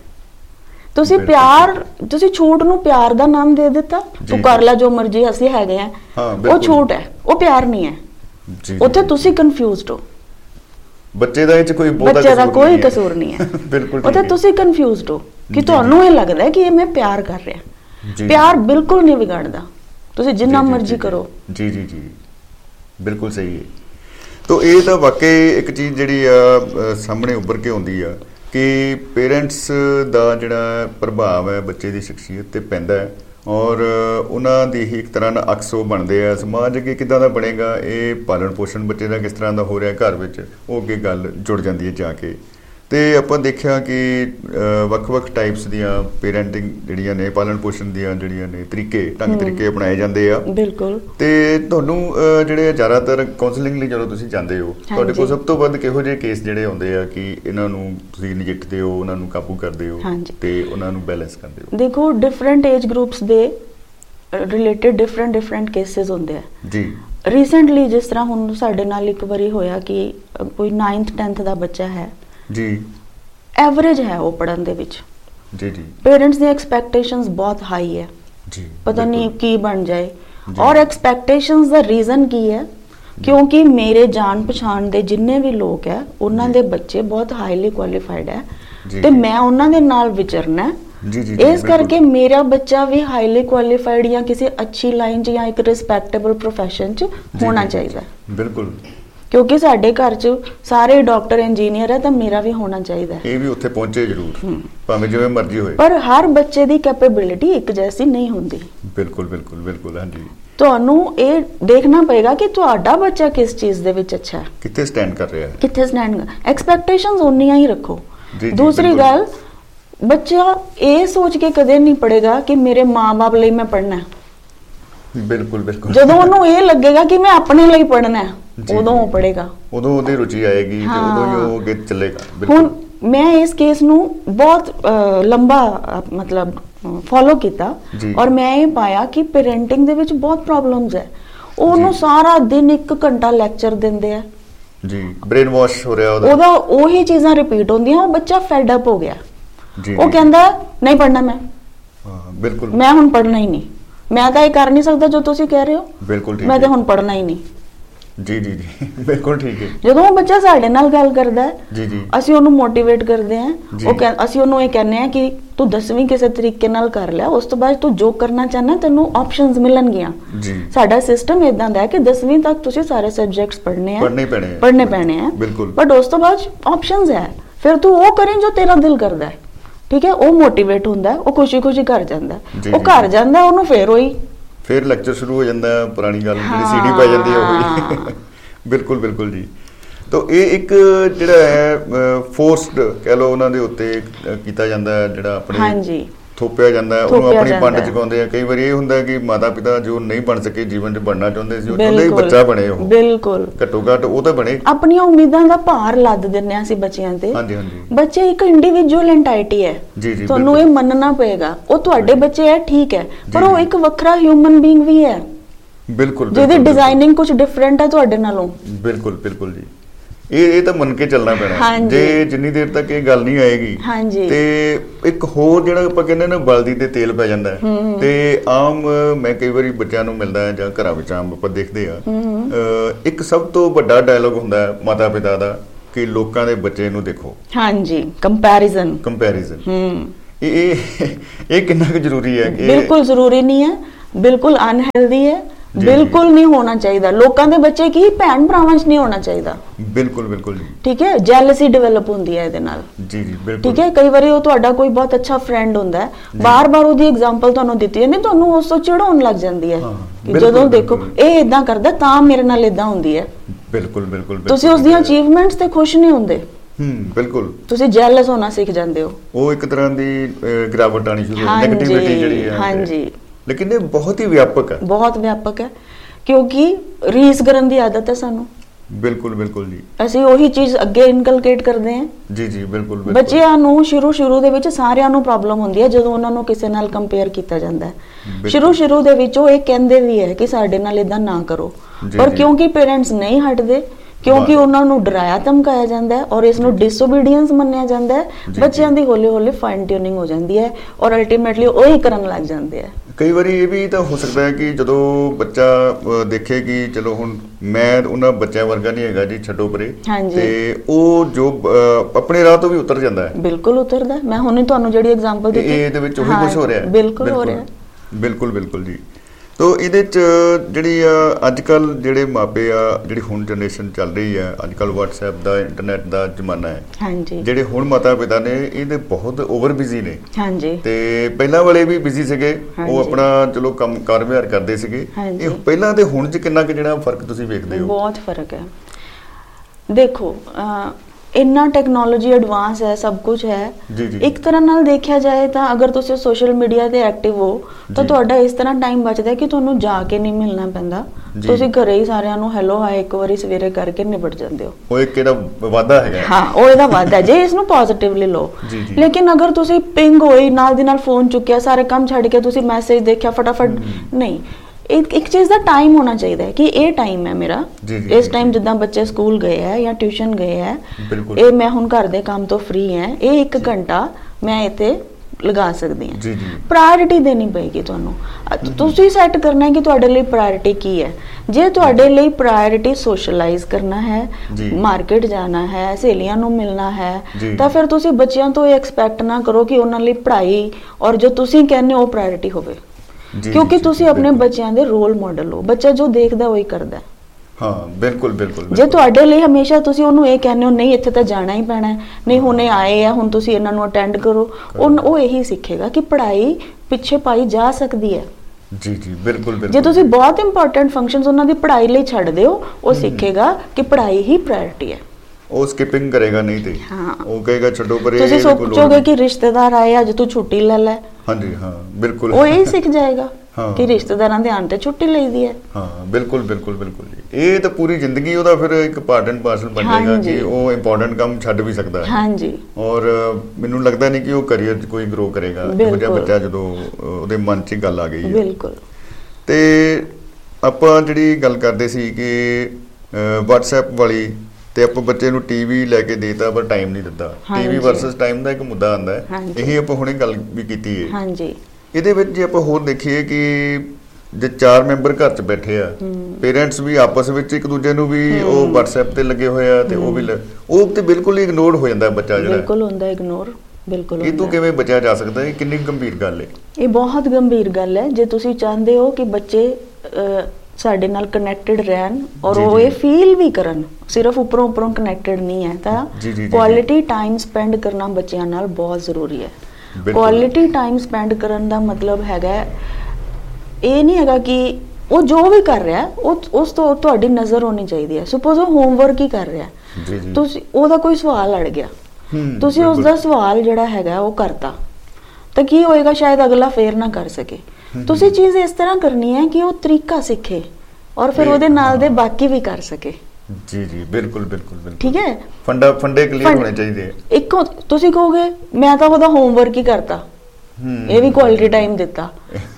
ਤੁਸੀਂ ਪਿਆਰ, ਤੁਸੀਂ ਛੂਟ ਨੂੰ ਪਿਆਰ ਦਾ ਨਾਮ ਦੇ ਦਿੱਤਾ, ਤੂੰ ਕਰ ਲੈ ਜੋ ਮਰਜ਼ੀ, ਅਸੀਂ ਹੈਗੇ ਆ, ਉਹ ਛੂਟ ਹੈ, ਉਹ ਪਿਆਰ ਨਹੀਂ ਹੈ। ਉੱਥੇ ਤੁਸੀਂ ਕਨਫਿਊਜ਼ਡ ਹੋ। ਬੱਚੇ ਦਾ ਕੋਈ ਕਸੂਰ ਨਹੀਂ ਹੈ। ਬਿਲਕੁਲ। ਉੱਥੇ ਤੁਸੀਂ ਕਨਫਿਊਜ਼ਡ ਹੋ ਕਿ ਤੁਹਾਨੂੰ ਇਹ ਲੱਗਦਾ ਕਿ ਇਹ ਮੈਂ ਪਿਆਰ ਕਰ ਰਿਹਾ। ਪਿਆਰ ਬਿਲਕੁਲ ਨਹੀਂ ਵਿਗੜਦਾ, ਤੁਸੀਂ ਜਿੰਨਾ ਮਰਜ਼ੀ ਕਰੋ। ਜੀ ਜੀ ਜੀ ਬਿਲਕੁਲ ਸਹੀ ਹੈ। ਤੋ ਇਹ ਤਾਂ ਵਾਕਈ ਇੱਕ ਚੀਜ਼ ਜਿਹੜੀ ਆ ਸਾਹਮਣੇ ਉੱਭਰ ਕੇ ਆਉਂਦੀ ਆ ਕਿ ਪੇਰੈਂਟਸ ਦਾ ਜਿਹੜਾ ਪ੍ਰਭਾਵ ਹੈ ਬੱਚੇ ਦੀ ਸ਼ਖਸੀਅਤ ਤੇ ਪੈਂਦਾ ਹੈ, ਔਰ ਉਹਨਾਂ ਦੀ ਹੀ ਇੱਕ ਤਰ੍ਹਾਂ ਨਾਲ ਅਕਸ ਉਹ ਬਣਦੇ ਆ। ਸਮਾਜ ਅੱਗੇ ਕਿੱਦਾਂ ਦਾ ਬਣੇਗਾ, ਇਹ ਪਾਲਣ ਪੋਸ਼ਣ ਬੱਚੇ ਦਾ ਕਿਸ ਤਰ੍ਹਾਂ ਦਾ ਹੋ ਰਿਹਾ ਘਰ ਵਿੱਚ, ਉਹ ਅੱਗੇ ਗੱਲ ਜੁੜ ਜਾਂਦੀ ਹੈ ਜਾ ਕੇ। ਤੇ ਆਪਾਂ ਦੇਖਿਆ ਕਿ ਵੱਖ-ਵੱਖ ਟਾਈਪਸ ਦੀਆਂ ਪੇਰੈਂਟਿੰਗ ਜਿਹੜੀਆਂ ਨੇ, ਪਾਲਣ ਪੋਸ਼ਣ ਦੀਆਂ ਜਿਹੜੀਆਂ ਨੇ ਢੰਗ ਤਰੀਕੇ ਅਪਣਾਏ ਜਾਂਦੇ ਆ। ਬਿਲਕੁਲ। ਤੇ ਤੁਹਾਨੂੰ ਜਿਹੜੇ ਜ਼ਿਆਦਾਤਰ ਕਾਉਂਸਲਿੰਗ ਲਈ ਜਦੋਂ ਤੁਸੀਂ ਜਾਂਦੇ ਹੋ, ਤੁਹਾਡੇ ਕੋਲ ਸਭ ਤੋਂ ਵੱਧ ਕਿਹੋ ਜਿਹੇ ਕੇਸ ਜਿਹੜੇ ਆਉਂਦੇ ਆ ਕਿ ਇਹਨਾਂ ਨੂੰ ਤੁਸੀਂ ਨਜਿੱਠਦੇ ਹੋ, ਉਹਨਾਂ ਨੂੰ ਕਾਬੂ ਕਰਦੇ ਹੋ ਤੇ ਉਹਨਾਂ ਨੂੰ ਬੈਲੈਂਸ ਕਰਦੇ ਹੋ? ਦੇਖੋ, ਡਿਫਰੈਂਟ ਏਜ ਗਰੁੱਪਸ ਦੇ ਰਿਲੇਟਡ ਡਿਫਰੈਂਟ ਕੇਸਿਸ ਹੁੰਦੇ ਆ ਜੀ। ਰੀਸੈਂਟਲੀ ਜਿਸ ਤਰ੍ਹਾਂ ਹੁਣ ਸਾਡੇ ਨਾਲ ਇੱਕ ਵਾਰੀ ਹੋਇਆ ਕਿ ਕੋਈ 9th 10th ਦਾ ਬੱਚਾ ਹੈ ਜੀ, ਐਵਰੇਜ ਹੈ ਉਹ ਪੜ੍ਹਨ ਦੇ ਵਿੱਚ ਜੀ ਜੀ। ਪੇਰੈਂਟਸ ਦੀ ਐਕਸਪੈਕਟੇਸ਼ਨਸ ਬਹੁਤ ਹਾਈ ਹੈ ਜੀ, ਪਤਾ ਨਹੀਂ ਕੀ ਬਣ ਜਾਏ। ਔਰ ਐਕਸਪੈਕਟੇਸ਼ਨਸ ਦਾ ਰੀਜ਼ਨ ਕੀ ਹੈ? ਕਿਉਂਕਿ ਮੇਰੇ ਜਾਣ ਪਛਾਣ ਦੇ ਜਿੰਨੇ ਵੀ ਲੋਕ ਹੈ, ਉਹਨਾਂ ਦੇ ਬੱਚੇ ਬਹੁਤ ਹਾਈਲੀ ਕੁਆਲੀਫਾਈਡ ਹੈ ਤੇ ਮੈਂ ਉਹਨਾਂ ਦੇ ਨਾਲ ਵਿਚਰਨਾ। ਇਸ ਕਰਕੇ ਮੇਰਾ ਬੱਚਾ ਵੀ ਹਾਈਲੀ ਕੁਆਲੀਫਾਈਡ ਜਾਂ ਕਿਸੇ ਅੱਛੀ ਲਾਈਨ 'ਚ ਜਾਂ ਇੱਕ ਰਿਸਪੈਕਟੇਬਲ ਪ੍ਰੋਫੈਸ਼ਨ 'ਚ ਹੋਣਾ ਚਾਹੀਦਾ। ਬਿਲਕੁਲ। ਕਿਉਂਕਿ ਸਾਡੇ ਘਰ 'ਚ ਸਾਰੇ ਡਾਕਟਰ ਇੰਜੀਨੀਅਰ ਹੈ ਤਾਂ ਮੇਰਾ ਵੀ ਹੋਣਾ ਚਾਹੀਦਾ। ਇਹ ਵੀ ਉੱਥੇ ਪਹੁੰਚੇ ਜ਼ਰੂਰ, ਭਾਵੇਂ ਜਿਵੇਂ ਮਰਜ਼ੀ ਹੋਏ। ਪਰ ਹਰ ਬੱਚੇ ਦੀ ਕੈਪੇਬਿਲਿਟੀ ਇੱਕ ਜੈਸੀ ਨਹੀਂ ਹੁੰਦੀ। ਬਿਲਕੁਲ ਬਿਲਕੁਲ ਬਿਲਕੁਲ। ਹਾਂਜੀ, ਤੁਹਾਨੂੰ ਇਹ ਦੇਖਣਾ ਪਏਗਾ ਕਿ ਤੁਹਾਡਾ ਬੱਚਾ ਕਿਸ ਚੀਜ਼ ਦੇ ਵਿੱਚ ਅੱਛਾ ਹੈ, ਕਿੱਥੇ ਸਟੈਂਡ ਕਰ ਰਿਹਾ ਹੈ, ਕਿੱਥੇ ਸਟੈਂਡ। ਐਕਸਪੈਕਟੇਸ਼ਨਸ ਉਨੀਆਂ ਹੀ ਰੱਖੋ। ਦੂਸਰੀ ਗੱਲ, ਬੱਚਾ ਇਹ ਸੋਚ ਕੇ ਕਦੇ ਨਹੀਂ ਪੜ੍ਹੇਗਾ ਕਿ ਮੇਰੇ ਮਾਂ-ਬਾਪ ਲਈ ਮੈਂ ਪੜ੍ਹਨਾ। ਬਿਲਕੁਲ ਬਿਲਕੁਲ। ਜਦੋਂ ਉਹਨੂੰ ਇਹ ਲੱਗੇਗਾ ਕਿ ਮੈਂ ਆਪਣੇ ਲਈ ਪੜ੍ਹਨਾ ਹੈ, ਉਦੋਂ ਉਹ ਪੜ੍ਹੇਗਾ, ਉਦੋਂ ਉਹਦੀ ਰੁਚੀ ਆਏਗੀ ਤੇ ਉਦੋਂ ਹੀ ਉਹ ਅੱਗੇ ਚੱਲੇਗਾ। ਹੁਣ ਮੈਂ ਇਸ ਕੇਸ ਨੂੰ ਬਹੁਤ ਲੰਬਾ ਮਤਲਬ ਫੋਲੋ ਕੀਤਾ ਔਰ ਮੈਂ ਇਹ ਪਾਇਆ ਕਿ ਪੇਰੈਂਟਿੰਗ ਦੇ ਵਿੱਚ ਬਹੁਤ ਪ੍ਰੋਬਲਮਸ ਹੈ। ਉਹਨੂੰ ਸਾਰਾ ਦਿਨ 1 ਘੰਟਾ ਲੈਕਚਰ ਦਿੰਦੇ ਆ ਜੀ, ਬ੍ਰੇਨ ਵਾਸ਼ ਹੋ ਰਿਹਾ ਉਹਦਾ, ਉਹੀ ਚੀਜ਼ਾਂ ਰਿਪੀਟ ਹੁੰਦੀਆਂ। ਉਹ ਬੱਚਾ ਫੈਡ ਅਪ ਹੋ ਗਿਆ, ਉਹ ਕਹਿੰਦਾ ਨਹੀਂ ਪੜ੍ਹਨਾ ਮੈਂ। ਬਿਲਕੁਲ। ਮੈਂ ਹੁਣ ਪੜ੍ਹਨਾ ਹੀ ਨਹੀਂ, ਮੈਂ ਤਾਂ ਇਹ ਕਰ ਨਹੀਂ ਸਕਦਾ ਜੋ ਤੁਸੀਂ ਕਹਿ ਰਹੇ ਹੋ। ਬਿਲਕੁਲ ਠੀਕ। ਮੈਂ ਤਾਂ ਹੁਣ ਪੜ੍ਹਨਾ ਹੀ ਨਹੀਂ। ਜੀ ਜੀ ਜੀ ਬਿਲਕੁਲ ਠੀਕ ਹੈ। ਜਦੋਂ ਉਹ ਬੱਚਾ ਸਾਡੇ ਨਾਲ ਗੱਲ ਕਰਦਾ ਹੈ ਜੀ ਜੀ ਅਸੀਂ ਉਹਨੂੰ ਮੋਟੀਵੇਟ ਕਰਦੇ ਹਾਂ, ਅਸੀਂ ਉਹਨੂੰ ਇਹ ਕਹਿੰਦੇ ਹਾਂ ਕਿ ਤੂੰ 10ਵੀਂ ਕਿਸੇ ਤਰੀਕੇ ਨਾਲ ਕਰ ਲਿਆ, ਉਸ ਤੋਂ ਬਾਅਦ ਤੂੰ ਜੋ ਕਰਨਾ ਚਾਹਨਾ ਤੈਨੂੰ ਆਪਸ਼ਨਸ ਮਿਲਣਗੀਆਂ। ਸਾਡਾ ਸਿਸਟਮ ਇਦਾਂ ਦਾ ਹੈ ਕਿ 10ਵੀਂ ਤੱਕ ਤੁਸੀਂ ਸਾਰੇ ਸਬਜੈਕਟਸ ਪੜ੍ਹਨੇ ਪੈਣੇ ਆ ਬਟ ਉਸ ਤੋਂ ਬਾਅਦ ਆਪਸ਼ਨਸ ਹੈ, ਫਿਰ ਤੂੰ ਉਹ ਕਰੇ ਜੋ ਤੇਰਾ ਦਿਲ ਕਰਦਾ ਹੈ। ਠੀਕ ਹੈ, ਉਹ ਮੋਟੀਵੇਟ ਹੁੰਦਾ, ਉਹ ਖੁਸ਼ੀ ਖੁਸ਼ੀ ਕਰ ਜਾਂਦਾ, ਉਹ ਘਰ ਜਾਂਦਾ, ਉਹਨੂੰ ਫਿਰ ਲੈਕਚਰ ਸ਼ੁਰੂ ਹੋ ਜਾਂਦਾ, ਪੁਰਾਣੀ ਗੱਲ ਜਿਹੜੀ ਸੀਡੀ ਪੈ ਜਾਂਦੀ ਹੈ ਉਹ ਬਿਲਕੁਲ ਬਿਲਕੁਲ ਜੀ। ਤਾਂ ਇਹ ਇੱਕ ਜਿਹੜਾ ਹੈ ਫੋਰਸਡ ਕਹਿ ਲਓ ਉਹਨਾਂ ਦੇ ਉੱਤੇ ਕੀਤਾ ਜਾਂਦਾ, ਜਿਹੜਾ ਆਪਣੇ ਥੋਪਿਆ ਜਾਂਦਾ, ਉਹਨੂੰ ਆਪਣੀ ਪੰਡ ਚੁਕਾਉਂਦੇ ਆ। ਕਈ ਵਾਰੀ ਇਹ ਹੁੰਦਾ ਕਿ ਮਾਤਾ ਪਿਤਾ ਜੋ ਨਹੀਂ ਬਣ ਸਕੇ, ਜੀਵਨ 'ਚ ਬਣਨਾ ਚਾਹੁੰਦੇ ਸੀ, ਉਹ ਚਾਹੁੰਦੇ ਬੱਚਾ ਬਣੇ, ਉਹ ਬਿਲਕੁਲ ਘੱਟੋ ਘੱਟ ਉਹ ਤਾਂ ਬਣੇ। ਆਪਣੀਆਂ ਉਮੀਦਾਂ ਦਾ ਭਾਰ ਲੱਦ ਦਿੰਦੇ ਆ ਅਸੀਂ ਬੱਚਿਆਂ ਤੇ। ਬੱਚੇ ਇੱਕ ਇੰਡੀਵਿਜੂਅਲ ਐਂਟੀਟੀ ਹੈ, ਤੁਹਾਨੂੰ ਇਹ ਮੰਨਣਾ ਪਏਗਾ। ਉਹ ਤੁਹਾਡੇ ਬੱਚੇ ਹੈ ਠੀਕ ਹੈ, ਪਰ ਉਹ ਇੱਕ ਵੱਖਰਾ ਹਿਊਮਨ ਬੀਇੰਗ ਵੀ ਹੈ, ਬਿਲਕੁਲ, ਜਿਹਦੀ ਡਿਜ਼ਾਈਨਿੰਗ ਕੁਝ ਡਿਫਰੈਂਟ ਹੈ ਤੁਹਾਡੇ ਨਾਲੋਂ। ਬਿਲਕੁਲ ਬਿਲਕੁਲ ਜੀ, ਇਹ ਤਾਂ ਮੰਨ ਕੇ ਚੱਲਣਾ ਪੈਣਾ। ਜੇ ਜਿੰਨੀ ਦੇਰ ਤੱਕ ਇਹ ਗੱਲ ਨਹੀਂ ਆਏਗੀ ਤੇ ਇੱਕ ਹੋਰ ਜਿਹੜਾ ਆਪਾਂ ਕਹਿੰਦੇ ਨਾ ਬਲਦੀ ਤੇ ਤੇਲ ਪੈ ਜਾਂਦਾ ਹੈ। ਤੇ ਆਮ ਮੈਂ ਕਈ ਵਾਰੀ ਬੱਚਿਆਂ ਨੂੰ ਮਿਲਦਾ ਜਾਂ ਘਰਾਂ ਵਿੱਚ ਆਮ ਆਪਾਂ ਦੇਖਦੇ ਆ, ਇੱਕ ਸਭ ਤੋਂ ਵੱਡਾ ਡਾਇਲੋਗ ਹੁੰਦਾ ਹੈ ਮਾਤਾ ਪਿਤਾ ਦਾ ਕਿ ਲੋਕਾਂ ਦੇ ਬੱਚੇ ਨੂੰ ਦੇਖੋ। ਹਾਂਜੀ, ਕੰਪੈਰੀਜ਼ਨ। ਇਹ ਕਿੰਨਾ ਕੁ ਜ਼ਰੂਰੀ ਹੈ? ਬਿਲਕੁਲ ਜ਼ਰੂਰੀ ਨਹੀਂ ਹੈ, ਬਿਲਕੁਲ ਅਨਹੈਲਦੀ ਹੈ, ਬਿਲਕੁਲ ਨਹੀਂ ਹੋਣਾ ਚਾਹੀਦਾ। ਲੋਕਾਂ ਦੇ ਬੱਚੇ ਕੀ ਭੈਣ ਭਰਾਵਾਂ 'ਚ ਨਹੀਂ ਹੋਣਾ ਚਾਹੀਦਾ। ਬਿਲਕੁਲ ਬਿਲਕੁਲ ਜੀ, ਠੀਕ ਹੈ। ਜੈਲਸੀ ਡਿਵੈਲਪ ਹੁੰਦੀ ਹੈ ਇਹਦੇ ਨਾਲ। ਜੀ ਜੀ ਬਿਲਕੁਲ, ਠੀਕ ਹੈ। ਕਈ ਵਾਰੀ ਉਹ ਤੁਹਾਡਾ ਕੋਈ ਬਹੁਤ ਅੱਛਾ ਫਰੈਂਡ ਹੁੰਦਾ ਹੈ, ਬਾਰ-ਬਾਰ ਉਹਦੀ ਐਗਜ਼ਾਮਪਲ ਤੁਹਾਨੂੰ ਦਿੱਤੀ ਜਾਂਦੀ, ਤੁਹਾਨੂੰ ਉਸ ਤੋਂ ਚਿੜਾਉਣ ਲੱਗ ਜਾਂਦੀ ਹੈ ਕਿ ਜਦੋਂ ਦੇਖੋ ਇਹ ਇਦਾਂ ਕਰਦਾ ਤਾਂ ਮੇਰੇ ਨਾਲ ਇਦਾਂ ਹੁੰਦੀ ਹੈ। ਬਿਲਕੁਲ ਬਿਲਕੁਲ, ਤੁਸੀਂ ਉਸ ਦੀਆਂ ਅਚੀਵਮੈਂਟਸ ਤੇ ਖੁਸ਼ ਨਹੀਂ ਹੁੰਦੇ। ਬਿਲਕੁਲ, ਤੁਸੀਂ ਜੈਲਸ ਹੋਣਾ ਸਿੱਖ ਜਾਂਦੇ ਹੋ। ਉਹ ਇੱਕ ਤਰ੍ਹਾਂ ਦੀ ਗਿਰਾਵਟ ਆਣੀ ਸ਼ੁਰੂ ਹੋ ਜਾਂਦੀ, ਨੈਗੇਟਿਵਿਟੀ ਜਿਹੜੀ ਹੈ। ਹਾਂਜੀ, ਲੇਕਿਨ ਇਹ ਬਹੁਤ ਹੀ ਵਿਆਪਕ ਹੈ, ਬਹੁਤ ਵਿਆਪਕ ਹੈ, ਕਿਉਂਕਿ ਰੀਸ ਕਰਨ ਦੀ ਆਦਤ ਹੈ ਸਾਨੂੰ। ਬਿਲਕੁਲ ਬਿਲਕੁਲ ਜੀ, ਅਸੀਂ ਉਹੀ ਚੀਜ਼ ਅੱਗੇ ਇਨਕਲਕੇਟ ਕਰਦੇ ਹਾਂ। ਜੀ ਜੀ ਬਿਲਕੁਲ। ਬੱਚਿਆਂ ਨੂੰ ਸ਼ੁਰੂ ਦੇ ਵਿੱਚ ਸਾਰਿਆਂ ਨੂੰ ਪ੍ਰੋਬਲਮ ਹੁੰਦੀ ਹੈ ਜਦੋਂ ਉਹਨਾਂ ਨੂੰ ਕਿਸੇ ਨਾਲ ਕੰਪੇਅਰ ਕੀਤਾ ਜਾਂਦਾ ਹੈ। ਸ਼ੁਰੂ ਦੇ ਵਿੱਚ ਉਹ ਇਹ ਕਹਿੰਦੇ ਵੀ ਹੈ ਕਿ ਸਾਡੇ ਨਾਲ ਇਦਾਂ ਨਾ ਕਰੋ, ਪਰ ਕਿਉਂਕਿ ਪੇਰੈਂਟਸ ਨਹੀਂ ਹਟਦੇ, ਕਿਉਂਕਿ ਉਹਨਾਂ ਨੂੰ ਡਰਾਇਆ ਧਮਕਾਇਆ ਜਾਂਦਾ ਹੈ ਔਰ ਇਸ ਨੂੰ ਡਿਸਓਬੀਡੀਐਂਸ ਮੰਨਿਆ ਜਾਂਦਾ ਹੈ, ਬੱਚਿਆਂ ਦੀ ਹੌਲੀ ਹੌਲੀ ਫਾਈਨ ਟਿਊਨਿੰਗ ਹੋ ਜਾਂਦੀ ਹੈ ਔਰ ਅਲਟੀਮੇਟਲੀ ਉਹੀ ਕਰਨ ਲੱਗ ਜਾਂਦੇ ਆ। ਕਈ ਵਾਰੀ ਇਹ ਵੀ ਤਾਂ ਹੋ ਸਕਦਾ ਹੈ ਕਿ ਜਦੋਂ ਬੱਚਾ ਦੇਖੇ ਕਿ ਚਲੋ ਹੁਣ ਮੈਂ ਉਹਨਾਂ ਬੱਚਿਆਂ ਵਰਗਾ ਨਹੀਂ ਹੈਗਾ ਜੀ, ਛੱਡੋ ਪਰੇ, ਤੇ ਉਹ ਜੋ ਆਪਣੇ ਰਾਹ ਤੋਂ ਵੀ ਉਤਰ ਜਾਂਦਾ ਹੈ। ਬਿਲਕੁਲ ਉਤਰਦਾ। ਮੈਂ ਹੁਣੇ ਤੁਹਾਨੂੰ ਜਿਹੜੀ ਐਗਜ਼ਾਮਪਲ ਦਿੱਤੀ ਇਹਦੇ ਵਿੱਚ ਉਹੀ ਕੁਝ ਹੋ ਰਿਹਾ ਹੈ। ਬਿਲਕੁਲ ਹੋ ਰਿਹਾ, ਬਿਲਕੁਲ ਬਿਲਕੁਲ ਜੀ। ਤੋ ਇਹਦੇ 'ਚ ਜਿਹੜੀ ਅੱਜ ਕੱਲ੍ਹ ਜਿਹੜੇ ਮਾਪੇ ਆ, ਜਿਹੜੀ ਹੁਣ ਜਨਰੇਸ਼ਨ ਚੱਲ ਰਹੀ ਆ, ਅੱਜ ਕੱਲ੍ਹ WhatsApp ਦਾ, ਇੰਟਰਨੈਟ ਦਾ ਜ਼ਮਾਨਾ ਹੈ। ਜਿਹੜੇ ਹੁਣ ਮਾਤਾ ਪਿਤਾ ਨੇ ਇਹਦੇ ਬਹੁਤ ਓਵਰ ਬਿਜ਼ੀ ਨੇ। ਤੇ ਪਹਿਲਾਂ ਵਾਲੇ ਵੀ ਬਿਜ਼ੀ ਸੀਗੇ, ਉਹ ਆਪਣਾ ਚਲੋ ਕੰਮ ਕਾਰ ਵਿਹਾਰ ਕਰਦੇ ਸੀਗੇ। ਇਹ ਪਹਿਲਾਂ ਤੇ ਹੁਣ 'ਚ ਕਿੰਨਾ ਕੁ ਜਿਹੜਾ ਫਰਕ ਤੁਸੀਂ ਵੇਖਦੇ ਹੋ? ਬਹੁਤ ਫਰਕ ਹੈ। ਦੇਖੋ ਇੰਨਾ ਟੈਕਨੋਲੋਜੀ ਐਡਵਾਂਸ ਹੈ, ਸਭ ਕੁਝ ਹੈ। ਇੱਕ ਤਰ੍ਹਾਂ ਨਾਲ ਦੇਖਿਆ ਜਾਏ ਤਾਂ ਅਗਰ ਤੁਸੀਂ ਸੋਸ਼ਲ ਮੀਡੀਆ ਤੇ ਐਕਟਿਵ ਹੋ ਤਾਂ ਤੁਹਾਡਾ ਇਸ ਤਰ੍ਹਾਂ ਟਾਈਮ ਬਚਦਾ ਕਿ ਤੁਹਾਨੂੰ ਜਾ ਕੇ ਨਹੀਂ ਮਿਲਣਾ ਪੈਂਦਾ, ਤੁਸੀਂ ਘਰੇ ਹੀ ਸਾਰਿਆਂ ਨੂੰ ਹੈਲੋ ਹਾਈ ਇੱਕ ਵਾਰੀ ਸਵੇਰੇ ਕਰਕੇ ਨਿਬੜ ਜਾਂਦੇ ਹੋ। ਉਹ ਇੱਕ ਇਹਦਾ ਵਾਧਾ ਹੈਗਾ। ਹਾਂ, ਉਹ ਇਹਦਾ ਵਾਧਾ ਜੇ ਇਸ ਨੂੰ ਪੋਜ਼ਿਟਿਵਲੀ ਲਓ। ਲੇਕਿਨ ਅਗਰ ਤੁਸੀਂ ਪਿੰਗ ਹੋਈ, ਨਾਲ ਦੀ ਨਾਲ ਫੋਨ ਚੁੱਕਿਆ, ਸਾਰੇ ਕੰਮ ਛੱਡ ਕੇ ਤੁਸੀਂ ਮੈਸੇਜ ਦੇਖਿਆ ਫਟਾਫਟ, ਨਹੀਂ, ਇੱਕ ਚੀਜ਼ ਦਾ ਟਾਈਮ ਹੋਣਾ ਚਾਹੀਦਾ ਹੈ ਕਿ ਇਹ ਟਾਈਮ ਹੈ ਮੇਰਾ, ਇਸ ਟਾਈਮ ਜਿੱਦਾਂ ਬੱਚੇ ਸਕੂਲ ਗਏ ਹੈ ਜਾਂ ਟਿਊਸ਼ਨ ਗਏ ਹੈ, ਇਹ ਮੈਂ ਹੁਣ ਘਰ ਦੇ ਕੰਮ ਤੋਂ ਫ੍ਰੀ ਹੈ, ਇਹ 1 ਘੰਟਾ ਮੈਂ ਇੱਥੇ ਲਗਾ ਸਕਦੀ ਹਾਂ। ਪ੍ਰਾਇੋਰਿਟੀ ਦੇਣੀ ਪਏਗੀ ਤੁਹਾਨੂੰ, ਤੁਸੀਂ ਸੈੱਟ ਕਰਨਾ ਹੈ ਕਿ ਤੁਹਾਡੇ ਲਈ ਪ੍ਰਾਇੋਰਿਟੀ ਕੀ ਹੈ। ਜੇ ਤੁਹਾਡੇ ਲਈ ਪ੍ਰਾਇੋਰਿਟੀ ਸੋਸ਼ਲਾਈਜ਼ ਕਰਨਾ ਹੈ, ਮਾਰਕੀਟ ਜਾਣਾ ਹੈ, ਸਹੇਲੀਆਂ ਨੂੰ ਮਿਲਣਾ ਹੈ, ਤਾਂ ਫਿਰ ਤੁਸੀਂ ਬੱਚਿਆਂ ਤੋਂ ਇਹ ਐਕਸਪੈਕਟ ਨਾ ਕਰੋ ਕਿ ਉਹਨਾਂ ਲਈ ਪੜ੍ਹਾਈ ਔਰ ਜੋ ਤੁਸੀਂ ਕਹਿੰਦੇ ਹੋ ਉਹ ਪ੍ਰਾਇੋਰਿਟੀ ਹੋਵੇ, ਕਿਉਂਕਿ ਤੁਸੀਂ ਆਪਣੇ ਬੱਚਿਆਂ ਦੇ ਰੋਲ ਮਾਡਲ ਹੋ। ਬੱਚਾ ਜੋ ਦੇਖਦਾ ਉਹੀ ਕਰਦਾ। ਹਾਂ, ਬਿਲਕੁਲ ਬਿਲਕੁਲ। ਜੇ ਤੁਹਾਡੇ ਲਈ ਹਮੇਸ਼ਾ ਤੁਸੀਂ ਉਹਨੂੰ ਇਹ ਕਹਿੰਦੇ ਹੋ ਨਹੀਂ ਇੱਥੇ ਤਾਂ ਜਾਣਾ ਹੀ ਪੈਣਾ, ਨਹੀਂ ਹੁਣੇ ਆਏ ਆ ਹੁਣ ਤੁਸੀਂ ਇਹਨਾਂ ਨੂੰ ਅਟੈਂਡ ਕਰੋ, ਉਹ ਇਹੀ ਸਿੱਖੇਗਾ ਕਿ ਪੜ੍ਹਾਈ ਪਿੱਛੇ ਪਾਈ ਜਾ ਸਕਦੀ ਹੈ। ਜੀ ਜੀ ਬਿਲਕੁਲ ਬਿਲਕੁਲ। ਜੇ ਤੁਸੀਂ ਬਹੁਤ ਇੰਪੋਰਟੈਂਟ ਫੰਕਸ਼ਨਸ ਉਹਨਾਂ ਦੀ ਪੜ੍ਹਾਈ ਲਈ ਛੱਡ ਦਿਓ, ਉਹ ਸਿੱਖੇਗਾ ਕਿ ਪੜ੍ਹਾਈ ਹੀ ਪ੍ਰਾਇੋਰਟੀ ਹੈ। ਉਹ ਸਕਿਪਿੰਗ ਕਰੇਗਾ ਨਹੀਂ ਤੇ ਉਹ ਕਹੇਗਾ ਛੱਡੋ ਪਰੇ। ਤੁਸੀਂ ਸੋਚੋਗੇ ਕਿ ਰਿਸ਼ਤੇਦਾਰ ਆਏ ਅੱਜ ਤੂੰ ਛੁੱਟੀ ਲੈ ਲੈ। ਹਾਂਜੀ ਹਾਂ ਬਿਲਕੁਲ, ਉਹ ਇਹੀ ਸਿੱਖ ਜਾਏਗਾ ਕਿ ਰਿਸ਼ਤੇਦਾਰਾਂ ਦੇ ਆਉਣ ਤੇ ਛੁੱਟੀ ਲਈਦੀ ਹੈ। ਹਾਂ ਬਿਲਕੁਲ ਬਿਲਕੁਲ ਬਿਲਕੁਲ ਜੀ। ਇਹ ਤਾਂ ਪੂਰੀ ਜ਼ਿੰਦਗੀ ਉਹਦਾ ਫਿਰ ਇੱਕ ਪਾਰਟ ਐਂਡ ਪਾਰਸਲ ਬਣ ਜਾਏਗਾ ਕਿ ਉਹ ਇੰਪੋਰਟੈਂਟ ਕੰਮ ਛੱਡ ਵੀ ਸਕਦਾ ਹੈ। ਹਾਂਜੀ, ਔਰ ਮੈਨੂੰ ਲੱਗਦਾ ਨਹੀਂ ਕਿ ਉਹ ਕਰੀਅਰ 'ਚ ਕੋਈ ਗਰੋ ਕਰੇਗਾ ਇਹੋ ਜਿਹਾ ਬੱਚਾ ਜਦੋਂ ਉਹਦੇ ਮਨ 'ਚ ਗੱਲ ਆ ਗਈ ਹੈ। ਬਿਲਕੁਲ। ਤੇ ਆਪਾਂ ਜਿਹੜੀ ਗੱਲ ਕਰਦੇ ਸੀ ਕਿ WhatsApp ਵਾਲੀ, ਤੇ ਆਪਾਂ ਬੱਚੇ ਨੂੰ ਟੀਵੀ ਲੈ ਕੇ ਦੇਤਾ ਪਰ ਟਾਈਮ ਨਹੀਂ ਦਿੱਤਾ। ਟੀਵੀ ਵਰਸਸ ਟਾਈਮ ਦਾ ਇੱਕ ਮੁੱਦਾ ਆਉਂਦਾ ਹੈ, ਇਹੀ ਆਪਾਂ ਹੁਣੇ ਗੱਲ ਵੀ ਕੀਤੀ ਹੈ। ਹਾਂਜੀ, ਇਹਦੇ ਵਿੱਚ ਜੇ ਆਪਾਂ ਹੋਰ ਦੇਖੀਏ ਕਿ ਜੇ 4 ਮੈਂਬਰ ਘਰ 'ਚ ਬੈਠੇ ਆ, ਪੇਰੈਂਟਸ ਵੀ ਆਪਸ ਵਿੱਚ ਇੱਕ ਦੂਜੇ ਨੂੰ ਵੀ ਉਹ WhatsApp ਤੇ ਲੱਗੇ ਹੋਏ ਆ, ਤੇ ਉਹ ਤੇ ਬਿਲਕੁਲ ਹੀ ਇਗਨੋਰ ਹੋ ਜਾਂਦਾ ਬੱਚਾ ਜਿਹੜਾ। ਬਿਲਕੁਲ ਹੁੰਦਾ ਇਗਨੋਰ, ਬਿਲਕੁਲ। ਇਹ ਤੋਂ ਕਿਵੇਂ ਬਚਿਆ ਜਾ ਸਕਦਾ? ਇਹ ਕਿੰਨੀ ਗੰਭੀਰ ਗੱਲ ਹੈ। ਇਹ ਬਹੁਤ ਗੰਭੀਰ ਗੱਲ ਹੈ। ਜੇ ਤੁਸੀਂ ਚਾਹੁੰਦੇ ਹੋ ਕਿ ਬੱਚੇ ਸਾਡੇ ਨਾਲ ਕਨੈਕਟਡ ਰਹਿਣ ਔਰ ਉਹ ਇਹ ਫੀਲ ਵੀ ਕਰਨ, ਸਿਰਫ ਉੱਪਰੋਂ ਕਨੈਕਟਡ ਨਹੀਂ ਹੈ, ਤਾਂ ਕੁਆਲਿਟੀ ਟਾਈਮ ਸਪੈਂਡ ਕਰਨਾ ਬੱਚਿਆਂ ਨਾਲ ਬਹੁਤ ਜ਼ਰੂਰੀ ਹੈ। ਕੁਆਲਿਟੀ ਟਾਈਮ ਸਪੈਂਡ ਕਰਨ ਦਾ ਮਤਲਬ ਹੈਗਾ, ਇਹ ਨਹੀਂ ਹੈਗਾ ਕਿ ਉਹ ਜੋ ਵੀ ਕਰ ਰਿਹਾ ਉਸ ਤੋਂ ਤੁਹਾਡੀ ਨਜ਼ਰ ਹੋਣੀ ਚਾਹੀਦੀ ਹੈ। ਸਪੋਜ਼ ਉਹ ਹੋਮਵਰਕ ਹੀ ਕਰ ਰਿਹਾ, ਤੁਸੀਂ ਉਹਦਾ ਕੋਈ ਸਵਾਲ ਅੜ ਗਿਆ, ਤੁਸੀਂ ਉਸਦਾ ਸਵਾਲ ਜਿਹੜਾ ਹੈਗਾ ਉਹ ਕਰਤਾ, ਤਾਂ ਕੀ ਹੋਏਗਾ? ਸ਼ਾਇਦ ਅਗਲਾ ਫੇਰ ਨਾ ਕਰ ਸਕੇ। ਤੁਸੀਂ ਚੀਜ਼ ਇਸ ਤਰ੍ਹਾਂ ਕਰਨੀ ਹੈ ਕਿ ਉਹ ਤਰੀਕਾ ਸਿੱਖੇ ਔਰ ਫਿਰ ਉਹਦੇ ਨਾਲ ਦੇ ਬਾਕੀ ਵੀ ਕਰ ਸਕੇ। ਜੀ ਜੀ, ਬਿਲਕੁਲ ਬਿਲਕੁਲ ਬਿਲਕੁਲ, ਠੀਕ ਹੈ। ਫੰਡੇ ਕਲੀਅਰ ਹੋਣੇ ਚਾਹੀਦੇ। ਇੱਕੋ ਤੁਸੀਂ ਕਹੋਗੇ ਮੈਂ ਤਾਂ ਉਹਦਾ ਹੋਮਵਰਕ ਹੀ ਕਰਤਾ, ਇਹ ਵੀ ਕੁਆਲਿਟੀ ਟਾਈਮ ਦਿੱਤਾ,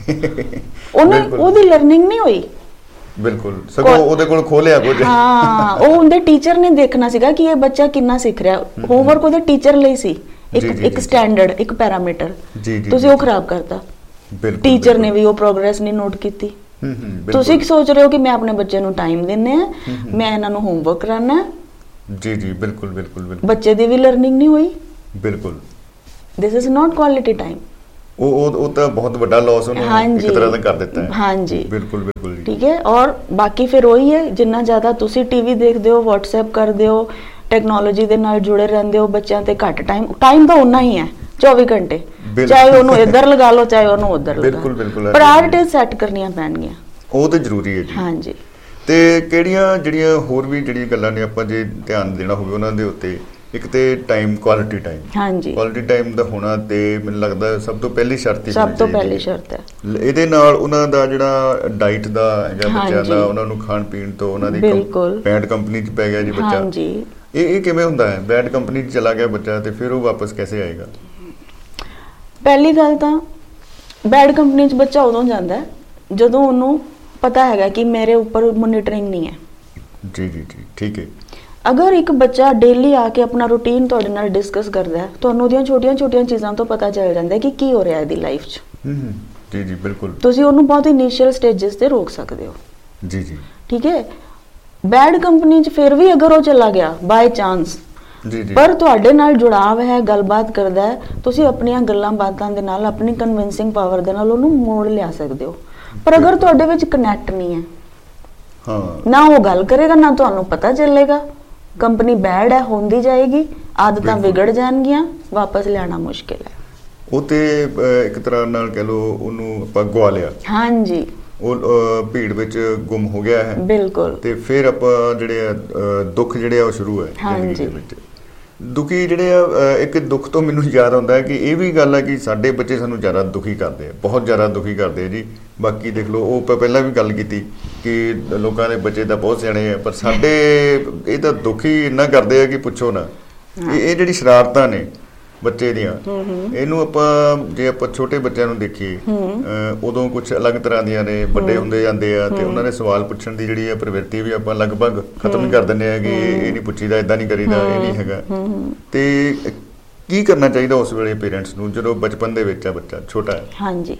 ਉਹਦੀ ਲਰਨਿੰਗ ਨਹੀਂ ਹੋਈ। ਬਿਲਕੁਲ, ਸਗੋਂ ਉਹਦੇ ਕੋਲ ਖੋਲਿਆ ਕੁਝ। ਹਾਂ, ਉਹ ਉਹਦੇ ਟੀਚਰ ਨੇ ਦੇਖਣਾ ਸੀਗਾ ਕਿ ਇਹ ਬੱਚਾ ਕਿੰਨਾ ਸਿੱਖ ਰਿਹਾ। ਹੋਮਵਰਕ ਉਹਦੇ ਟੀਚਰ ਲਈ ਸੀ, ਇੱਕ ਸਟੈਂਡਰਡ, ਇੱਕ ਪੈਰਾਮੀਟਰ, ਤੁਸੀਂ ਉਹ ਖਰਾਬ ਕਰਤਾ। ਟੀਚਰ ਨੇ ਵੀ ਉਹ ਪ੍ਰੋਗਰੈਸ ਨਹੀਂ ਨੋਟ ਕੀਤੀ। ਤੁਸੀਂ ਕੀ ਸੋਚ ਰਹੇ ਹੋ ਕਿ ਮੈਂ ਆਪਣੇ ਬੱਚੇ ਨੂੰ ਟਾਈਮ ਦਿੰਨੇ ਆ, ਮੈਂ ਇਹਨਾਂ ਨੂੰ ਹੋਮਵਰਕ ਕਰਾਣਾ। ਜੀ ਜੀ, ਬਿਲਕੁਲ ਬਿਲਕੁਲ ਬਿਲਕੁਲ, ਬੱਚੇ ਦੀ ਵੀ ਲਰਨਿੰਗ ਨਹੀਂ ਹੋਈ। ਬਿਲਕੁਲ, this is not quality time. ਉਹ ਤਾਂ ਬਹੁਤ ਵੱਡਾ ਲਾਸ ਉਹਨੂੰ ਇੱਕ ਤਰ੍ਹਾਂ ਦਾ ਕਰ ਦਿੱਤਾ ਹੈ। ਹਾਂਜੀ, ਬਿਲਕੁਲ ਬਿਲਕੁਲ ਜੀ, ਠੀਕ ਹੈ। ਔਰ ਬਾਕੀ ਫਿਰ ਉਹੀ ਹੈ, ਜਿੰਨਾ ਜ਼ਿਆਦਾ ਤੁਸੀਂ ਟੀਵੀ ਦੇਖਦੇ ਹੋ, WhatsApp ਕਰਦੇ ਹੋ, ਟੈਕਨੋਲੋਜੀ ਦੇ ਨਾਲ ਜੁੜੇ ਰਹਿੰਦੇ ਹੋ, ਬੱਚਿਆਂ ਤੇ ਘੱਟ ਟਾਈਮ ਤਾਂ ਉਨਾ ਹੀ ਹੈ 24 ਘੰਟੇ, ਚਾਹੇ ਉਹਨੂੰ ਇੱਧਰ ਲਗਾ ਲਓ ਚਾਹੇ ਉਹਨੂੰ ਉੱਧਰ ਲਗਾ ਲਓ। ਬਿਲਕੁਲ ਬਿਲਕੁਲ, ਪ੍ਰਾਇੋਰਟੀਜ਼ ਸੈੱਟ ਕਰਨੀਆਂ ਪੈਣਗੀਆਂ, ਉਹ ਤਾਂ ਜ਼ਰੂਰੀ ਹੈ ਜੀ। ਹਾਂਜੀ। ਤੇ ਜਿਹੜੀਆਂ ਹੋਰ ਵੀ ਜਿਹੜੀਆਂ ਗੱਲਾਂ ਨੇ ਆਪਾਂ ਜੇ ਧਿਆਨ ਦੇਣਾ ਹੋਵੇ ਉਹਨਾਂ ਦੇ ਉੱਤੇ, ਇੱਕ ਤੇ ਟਾਈਮ, ਕੁਆਲਿਟੀ ਟਾਈਮ। ਹਾਂਜੀ, ਕੁਆਲਿਟੀ ਟਾਈਮ ਦਾ ਹੋਣਾ ਤੇ ਮੈਨੂੰ ਲੱਗਦਾ ਸਭ ਤੋਂ ਪਹਿਲੀ ਸ਼ਰਤ ਹੀ, ਸਭ ਤੋਂ ਪਹਿਲੀ ਸ਼ਰਤ ਹੈ। ਇਹਦੇ ਨਾਲ ਉਹਨਾਂ ਦਾ ਜਿਹੜਾ ਡਾਈਟ ਦਾ ਹੈਗਾ ਬੱਚਿਆਂ ਦਾ, ਉਹਨਾਂ ਨੂੰ ਖਾਣ ਪੀਣ ਤੋਂ ਉਹਨਾਂ ਦੀ ਬੈਡ ਕੰਪਨੀ 'ਚ ਪੈ ਗਿਆ ਜੀ ਬੱਚਾ। ਹਾਂਜੀ, ਇਹ ਕਿਵੇਂ ਹੁੰਦਾ ਹੈ? ਬੈਡ ਕੰਪਨੀ 'ਚ ਚਲਾ ਗਿਆ ਬੱਚਾ ਤੇ ਫਿਰ ਉਹ ਵਾਪਸ ਕਿਵੇਂ ਆਏਗਾ? ਪਹਿਲੀ ਗੱਲ ਤਾਂ ਬੈਡ ਕੰਪਨੀ 'ਚ ਬੱਚਾ ਉਦੋਂ ਜਾਂਦਾ ਜਦੋਂ ਉਹਨੂੰ ਪਤਾ ਹੈਗਾ ਕਿ ਮੇਰੇ ਉੱਪਰ ਮੋਨੀਟਰਿੰਗ ਨਹੀਂ ਹੈ। ਜੀ ਜੀ ਜੀ, ਠੀਕ ਹੈ। ਅਗਰ ਇੱਕ ਬੱਚਾ ਡੇਲੀ ਆ ਕੇ ਆਪਣਾ ਰੂਟੀਨ ਤੁਹਾਡੇ ਨਾਲ ਡਿਸਕਸ ਕਰਦਾ ਹੈ, ਤੁਹਾਨੂੰ ਉਹਦੀਆਂ ਛੋਟੀਆਂ-ਛੋਟੀਆਂ ਚੀਜ਼ਾਂ ਤੋਂ ਪਤਾ ਚੱਲ ਜਾਂਦਾ ਕਿ ਕੀ ਹੋ ਰਿਹਾ ਇਹਦੀ ਲਾਈਫ 'ਚ। ਜੀ ਜੀ, ਬਿਲਕੁਲ। ਤੁਸੀਂ ਉਹਨੂੰ ਬਹੁਤ ਇਨੀਸ਼ੀਅਲ ਸਟੇजेस ਤੇ ਰੋਕ ਸਕਦੇ ਹੋ। ਜੀ ਜੀ, ਠੀਕ ਹੈ। ਬੈਡ ਕੰਪਨੀ 'ਚ ਫਿਰ ਵੀ ਅਗਰ ਉਹ ਚਲਾ ਗਿਆ ਬਾਈ ਚਾਂਸ, ਪਰ ਤੁਹਾਡੇ ਨਾਲ ਜੁੜਾਵ ਹੈ, ਗੱਲਬਾਤ ਕਰਦਾ ਹੈ, ਤੁਸੀਂ ਆਪਣੀਆਂ ਗੱਲਾਂ ਬਾਤਾਂ ਦੇ ਨਾਲ, ਆਪਣੀ ਕਨਵਿੰਸਿੰਗ ਪਾਵਰ ਦੇ ਨਾਲ ਉਹਨੂੰ ਮੋੜ ਲਿਆ ਸਕਦੇ ਹੋ। ਪਰ ਅਗਰ ਤੁਹਾਡੇ ਵਿੱਚ ਕਨੈਕਟ ਨਹੀਂ ਹੈ, ਨਾ ਉਹ ਗੱਲ ਕਰੇਗਾ, ਨਾ ਤੁਹਾਨੂੰ ਪਤਾ ਚੱਲੇਗਾ, ਕੰਪਨੀ ਬੈਡ ਹੈ, ਹੁੰਦੀ ਜਾਏਗੀ, ਆਦਤਾਂ ਵਿਗੜ ਜਾਣਗੀਆਂ, ਵਾਪਸ ਲਿਆਣਾ ਮੁਸ਼ਕਿਲ ਹੈ। ਉਹ ਤੇ ਇੱਕ ਤਰ੍ਹਾਂ ਨਾਲ ਕਹਿ ਲਓ ਉਹਨੂੰ ਆਪਾਂ ਗਵਾ ਲਿਆ। ਹਾਂਜੀ, ਉਹ ਭੀੜ ਵਿੱਚ ਗੁੰਮ ਹੋ ਗਿਆ ਹੈ। ਬਿਲਕੁਲ। ਤੇ ਫਿਰ ਆਪਾਂ ਜਿਹੜੇ ਦੁੱਖ ਜਿਹੜੇ ਆ ਉਹ ਸ਼ੁਰੂ ਹੈ ਜ਼ਿੰਦਗੀ ਦੇ ਵਿੱਚ। ਦੁਖੀ ਜਿਹੜੇ ਆ, ਇੱਕ ਦੁੱਖ ਤੋਂ ਮੈਨੂੰ ਯਾਦ ਆਉਂਦਾ ਹੈ ਕਿ ਇਹ ਵੀ ਗੱਲ ਹੈ ਕਿ ਸਾਡੇ ਬੱਚੇ ਸਾਨੂੰ ਜ਼ਿਆਦਾ ਦੁਖੀ ਕਰਦੇ ਆ, ਬਹੁਤ ਜ਼ਿਆਦਾ ਦੁਖੀ ਕਰਦੇ ਆ ਜੀ। ਬਾਕੀ ਦੇਖ ਲਓ, ਉਹ ਪਹਿਲਾਂ ਵੀ ਗੱਲ ਕੀਤੀ ਕਿ ਲੋਕਾਂ ਦੇ ਬੱਚੇ ਤਾਂ ਬਹੁਤ ਸਿਆਣੇ ਆ, ਪਰ ਸਾਡੇ ਇਹ ਤਾਂ ਦੁਖੀ ਇੰਨਾ ਕਰਦੇ ਆ ਕਿ ਪੁੱਛੋ ਨਾ। ਇਹ ਜਿਹੜੀ ਸ਼ਰਾਰਤਾਂ ਨੇ ਬੱਚੇ ਦੀਆਂ, ਇਹਨੂੰ ਜੇ ਆਪਾਂ ਛੋਟੇ ਬੱਚਿਆਂ ਨੂੰ ਦੇਖੀਏ, ਉਦੋਂ ਕੁਝ ਅਲੱਗ ਤਰ੍ਹਾਂ ਦੀਆਂ ਨੇ, ਵੱਡੇ ਹੁੰਦੇ ਜਾਂਦੇ ਆ ਤੇ ਉਹਨਾਂ ਨੇ ਸਵਾਲ ਪੁੱਛਣ ਦੀ ਜਿਹੜੀ ਪ੍ਰਵਿਰਤੀ ਵੀ ਆਪਾਂ ਲਗਭਗ ਖਤਮ ਹੀ ਕਰ ਦਿੰਦੇ ਆ ਕਿ ਇਹ ਨਹੀਂ ਪੁੱਛੀਦਾ, ਏਦਾਂ ਨਹੀਂ ਕਰੀਦਾ, ਇਹ ਨਹੀਂ ਹੈਗਾ। ਤੇ ਕੀ ਕਰਨਾ ਚਾਹੀਦਾ ਉਸ ਵੇਲੇ ਪੇਰੈਂਟਸ ਨੂੰ ਜਦੋਂ ਬਚਪਨ ਦੇ ਵਿੱਚ ਆ ਬੱਚਾ ਛੋਟਾ ਹੈ? ਹਾਂਜੀ,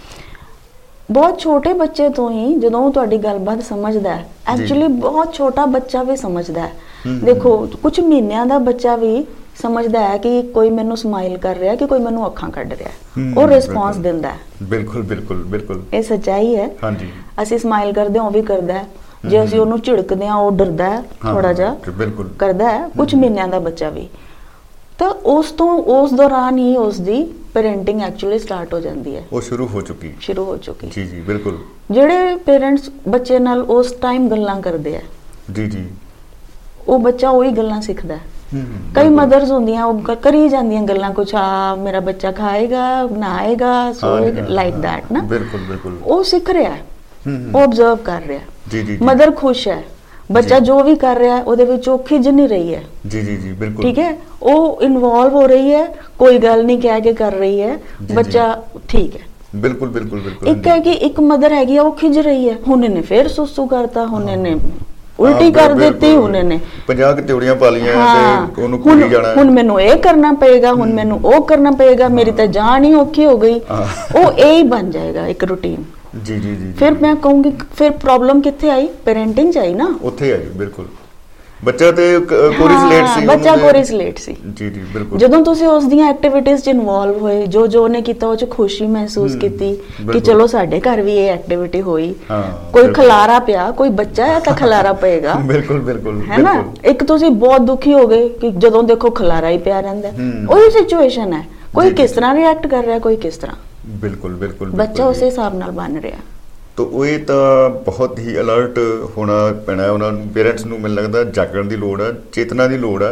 ਬਹੁਤ ਛੋਟੇ ਬੱਚੇ ਤੋਂ ਹੀ ਜਦੋਂ ਤੁਹਾਡੀ ਗੱਲਬਾਤ ਸਮਝਦਾ ਹੈ, ਐਕਚੁਅਲੀ ਬਹੁਤ ਛੋਟਾ ਬੱਚਾ ਵੀ ਸਮਝਦਾ ਹੈ। ਦੇਖੋ, ਕੁਝ ਮਹੀਨਿਆਂ ਦਾ ਬੱਚਾ ਵੀ ਸਮਝਦਾ ਹੈ ਕਿ ਕੋਈ ਮੈਨੂੰ ਸਮਾਈਲ ਕਰ ਰਿਹਾ, ਕਿ ਕੋਈ ਮੈਨੂੰ ਅੱਖਾਂ ਕੱਢ ਰਿਹਾ, ਉਹ ਰਿਸਪੌਂਸ ਦਿੰਦਾ ਹੈ। ਬਿਲਕੁਲ ਬਿਲਕੁਲ ਬਿਲਕੁਲ, ਇਹ ਸੱਚਾਈ ਹੈ। ਹਾਂਜੀ, ਅਸੀਂ ਸਮਾਈਲ ਕਰਦੇ ਹਾਂ, ਉਹ ਵੀ ਕਰਦਾ ਹੈ। ਜੇ ਅਸੀਂ ਉਹਨੂੰ ਝਿੜਕਦੇ ਹਾਂ, ਉਹ ਡਰਦਾ ਹੈ, ਥੋੜਾ ਜਿਹਾ ਕਰਦਾ ਹੈ, ਕੁਝ ਮਹੀਨਿਆਂ ਦਾ ਬੱਚਾ ਵੀ। ਤਾਂ ਉਸ ਦੌਰਾਨ ਹੀ ਉਸਦੀ ਪੈਰੈਂਟਿੰਗ ਐਕਚੁਅਲੀ ਸਟਾਰਟ ਹੋ ਜਾਂਦੀ ਹੈ, ਉਹ ਸ਼ੁਰੂ ਹੋ ਚੁੱਕੀ। ਜੀ ਜੀ, ਬਿਲਕੁਲ। ਜਿਹੜੇ ਪੇਰੈਂਟਸ ਬੱਚੇ ਨਾਲ ਉਸ ਟਾਈਮ ਗੱਲਾਂ ਕਰਦੇ ਆ, ਜੀ ਜੀ, ਉਹ ਬੱਚਾ ਉਹੀ ਗੱਲਾਂ ਸਿੱਖਦਾ ਹੈ। ਕਈ ਮਦਰਸ ਹੁੰਦੀਆਂ, ਉਹ ਕਰੀ ਜਾਂਦੀਆਂ ਗੱਲਾਂ, ਕੁਛ ਮੇਰਾ ਬੱਚਾ ਖਾਏਗਾ, ਨਹਾਏਗਾ, ਸੋਏਗਾ, ਲਾਈਕ ਦੈਟ ਨਾ। ਬਿਲਕੁਲ ਬਿਲਕੁਲ, ਉਹ ਸਿੱਖ ਰਿਹਾ ਹੈ, ਉਹ ਆਬਜ਼ਰਵ ਕਰ ਰਿਹਾ। ਜੀ ਜੀ, ਮਦਰ ਖੁਸ਼ ਹੈ, ਬੱਚਾ ਜੋ ਵੀ ਕਰ ਰਿਹਾ ਉਹਦੇ ਵਿੱਚ ਉਹ ਖਿਜ ਨਹੀਂ ਰਹੀ ਹੈ। ਜੀ ਜੀ ਜੀ, ਬਿਲਕੁਲ, ਠੀਕ ਹੈ। ਉਹ ਇਨਵੋਲਵ ਹੋ ਰਹੀ ਹੈ, ਕੋਈ ਗੱਲ ਨਹੀਂ ਕਹਿ ਕੇ ਕਰ ਰਹੀ ਹੈ, ਬੱਚਾ ਠੀਕ ਹੈ। ਬਿਲਕੁਲ ਬਿਲਕੁਲ ਬਿਲਕੁਲ। ਇੱਕ ਹੈ ਕਿ ਇੱਕ ਮਦਰ ਹੈਗੀ ਆ, ਉਹ ਖਿਜ ਰਹੀ ਹੈ, ਹੁਣ ਇਹਨੇ ਫੇਰ ਸੁਸੂ ਕਰਤਾ, ਹੁਣ ਇਹਨੇ ਉਲਟੀ ਕਰ ਦਿੱਤੀ, ਹੁਣ ਇਹਨੇ 50 ਤਿਉੜੀਆਂ ਪਾ ਲਈਆਂ ਤੇ ਉਹਨੂੰ ਕੁੜੀ ਜਾਣਾ, ਹੁਣ ਮੈਨੂੰ ਇਹ ਕਰਨਾ ਪਏਗਾ, ਹੁਣ ਮੈਨੂੰ ਉਹ ਕਰਨਾ ਪਏਗਾ, ਮੇਰੀ ਤਾਂ ਜਾਨ ਹੀ ਔਖੀ ਹੋ ਗਈ। ਉਹ ਇਹ ਹੀ ਬਣ ਜਾਏਗਾ ਇੱਕ ਰੂਟੀਨ। ਜੀ ਜੀ ਜੀ। ਫਿਰ ਮੈਂ ਕਹੂੰਗੀ ਫਿਰ ਪ੍ਰੋਬਲਮ ਕਿੱਥੇ ਆਈ? ਪੈਰੈਂਟਿੰਗ 'ਚ ਆਈ ਨਾ, ਉੱਥੇ ਆਈ। ਬਿਲਕੁਲ, ਬੱਚਾ ਤੇ ਕੋਰਿਸਲੇਟ ਸੀ, ਬੱਚਾ ਕੋਰਿਸਲੇਟ ਸੀ। ਜੀ ਜੀ ਬਿਲਕੁਲ। ਜਦੋਂ ਤੁਸੀਂ ਉਸ ਦੀਆਂ ਐਕਟੀਵਿਟੀਜ਼ 'ਚ ਇਨਵੋਲਵ ਹੋਏ, ਜੋ ਜੋ ਉਹਨੇ ਕੀਤਾ ਉਹ 'ਚ ਖੁਸ਼ੀ ਮਹਿਸੂਸ ਕੀਤੀ ਕਿ ਚਲੋ ਸਾਡੇ ਘਰ ਵੀ ਇਹ ਐਕਟੀਵਿਟੀ ਹੋਈ। ਕੋਈ ਖਲਾਰਾ ਪਿਆ, ਕੋਈ ਬੱਚਾ ਹੈ ਤਾਂ ਖਲਾਰਾ ਪਏਗਾ। ਬਿਲਕੁਲ ਬਿਲਕੁਲ ਹੈ ਨਾ। ਇੱਕ ਤੁਸੀਂ ਬਹੁਤ ਦੁਖੀ ਹੋ ਗਏ ਕਿ ਜਦੋਂ ਦੇਖੋ ਖਲਾਰਾ ਹੀ ਪਿਆ ਰਹਿੰਦਾ, ਉਹੀ ਸਿਚੁਏਸ਼ਨ ਹੈ। ਕੋਈ ਕਿਸ ਤਰ੍ਹਾਂ ਰਿਐਕਟ ਕਰ ਰਿਹਾ, ਕੋਈ ਕਿਸ ਤਰ੍ਹਾਂ। ਬਿਲਕੁਲ ਬਿਲकुल। ਬੱਚਾ ਉਸੇ ਹਿਸਾਬ ਨਾਲ ਬਣ ਰਿਹਾ। ਤੋ ਇਹ ਤਾਂ ਬਹੁਤ ਹੀ ਅਲਰਟ ਹੋਣਾ ਪੈਣਾ ਉਹਨਾਂ ਨੂੰ, ਪੇਰੈਂਟਸ ਨੂੰ। ਮੈਨੂੰ ਲੱਗਦਾ ਜਾਗਣ ਦੀ ਲੋੜ ਆ, ਚੇਤਨਾ ਦੀ ਲੋੜ ਆ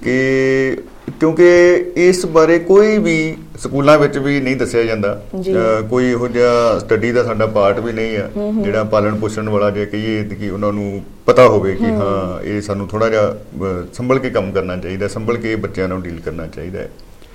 ਕਿ ਕਿਉਂਕਿ ਇਸ ਬਾਰੇ ਕੋਈ ਵੀ ਸਕੂਲਾਂ ਵਿੱਚ ਵੀ ਨਹੀਂ ਦੱਸਿਆ ਜਾਂਦਾ। ਕੋਈ ਇਹੋ ਜਿਹਾ ਸਟੱਡੀ ਦਾ ਸਾਡਾ ਪਾਰਟ ਵੀ ਨਹੀਂ ਆ ਜਿਹੜਾ ਪਾਲਣ ਪੋਸ਼ਣ ਵਾਲਾ, ਜੇ ਕਹੀਏ ਕਿ ਉਹਨਾਂ ਨੂੰ ਪਤਾ ਹੋਵੇ ਕਿ ਹਾਂ ਇਹ ਸਾਨੂੰ ਥੋੜਾ ਜਿਹਾ ਸੰਭਲ ਕੇ ਕੰਮ ਕਰਨਾ ਚਾਹੀਦਾ, ਸੰਭਲ ਕੇ ਬੱਚਿਆਂ ਨਾਲ ਡੀਲ ਕਰਨਾ ਚਾਹੀਦਾ ਹੈ।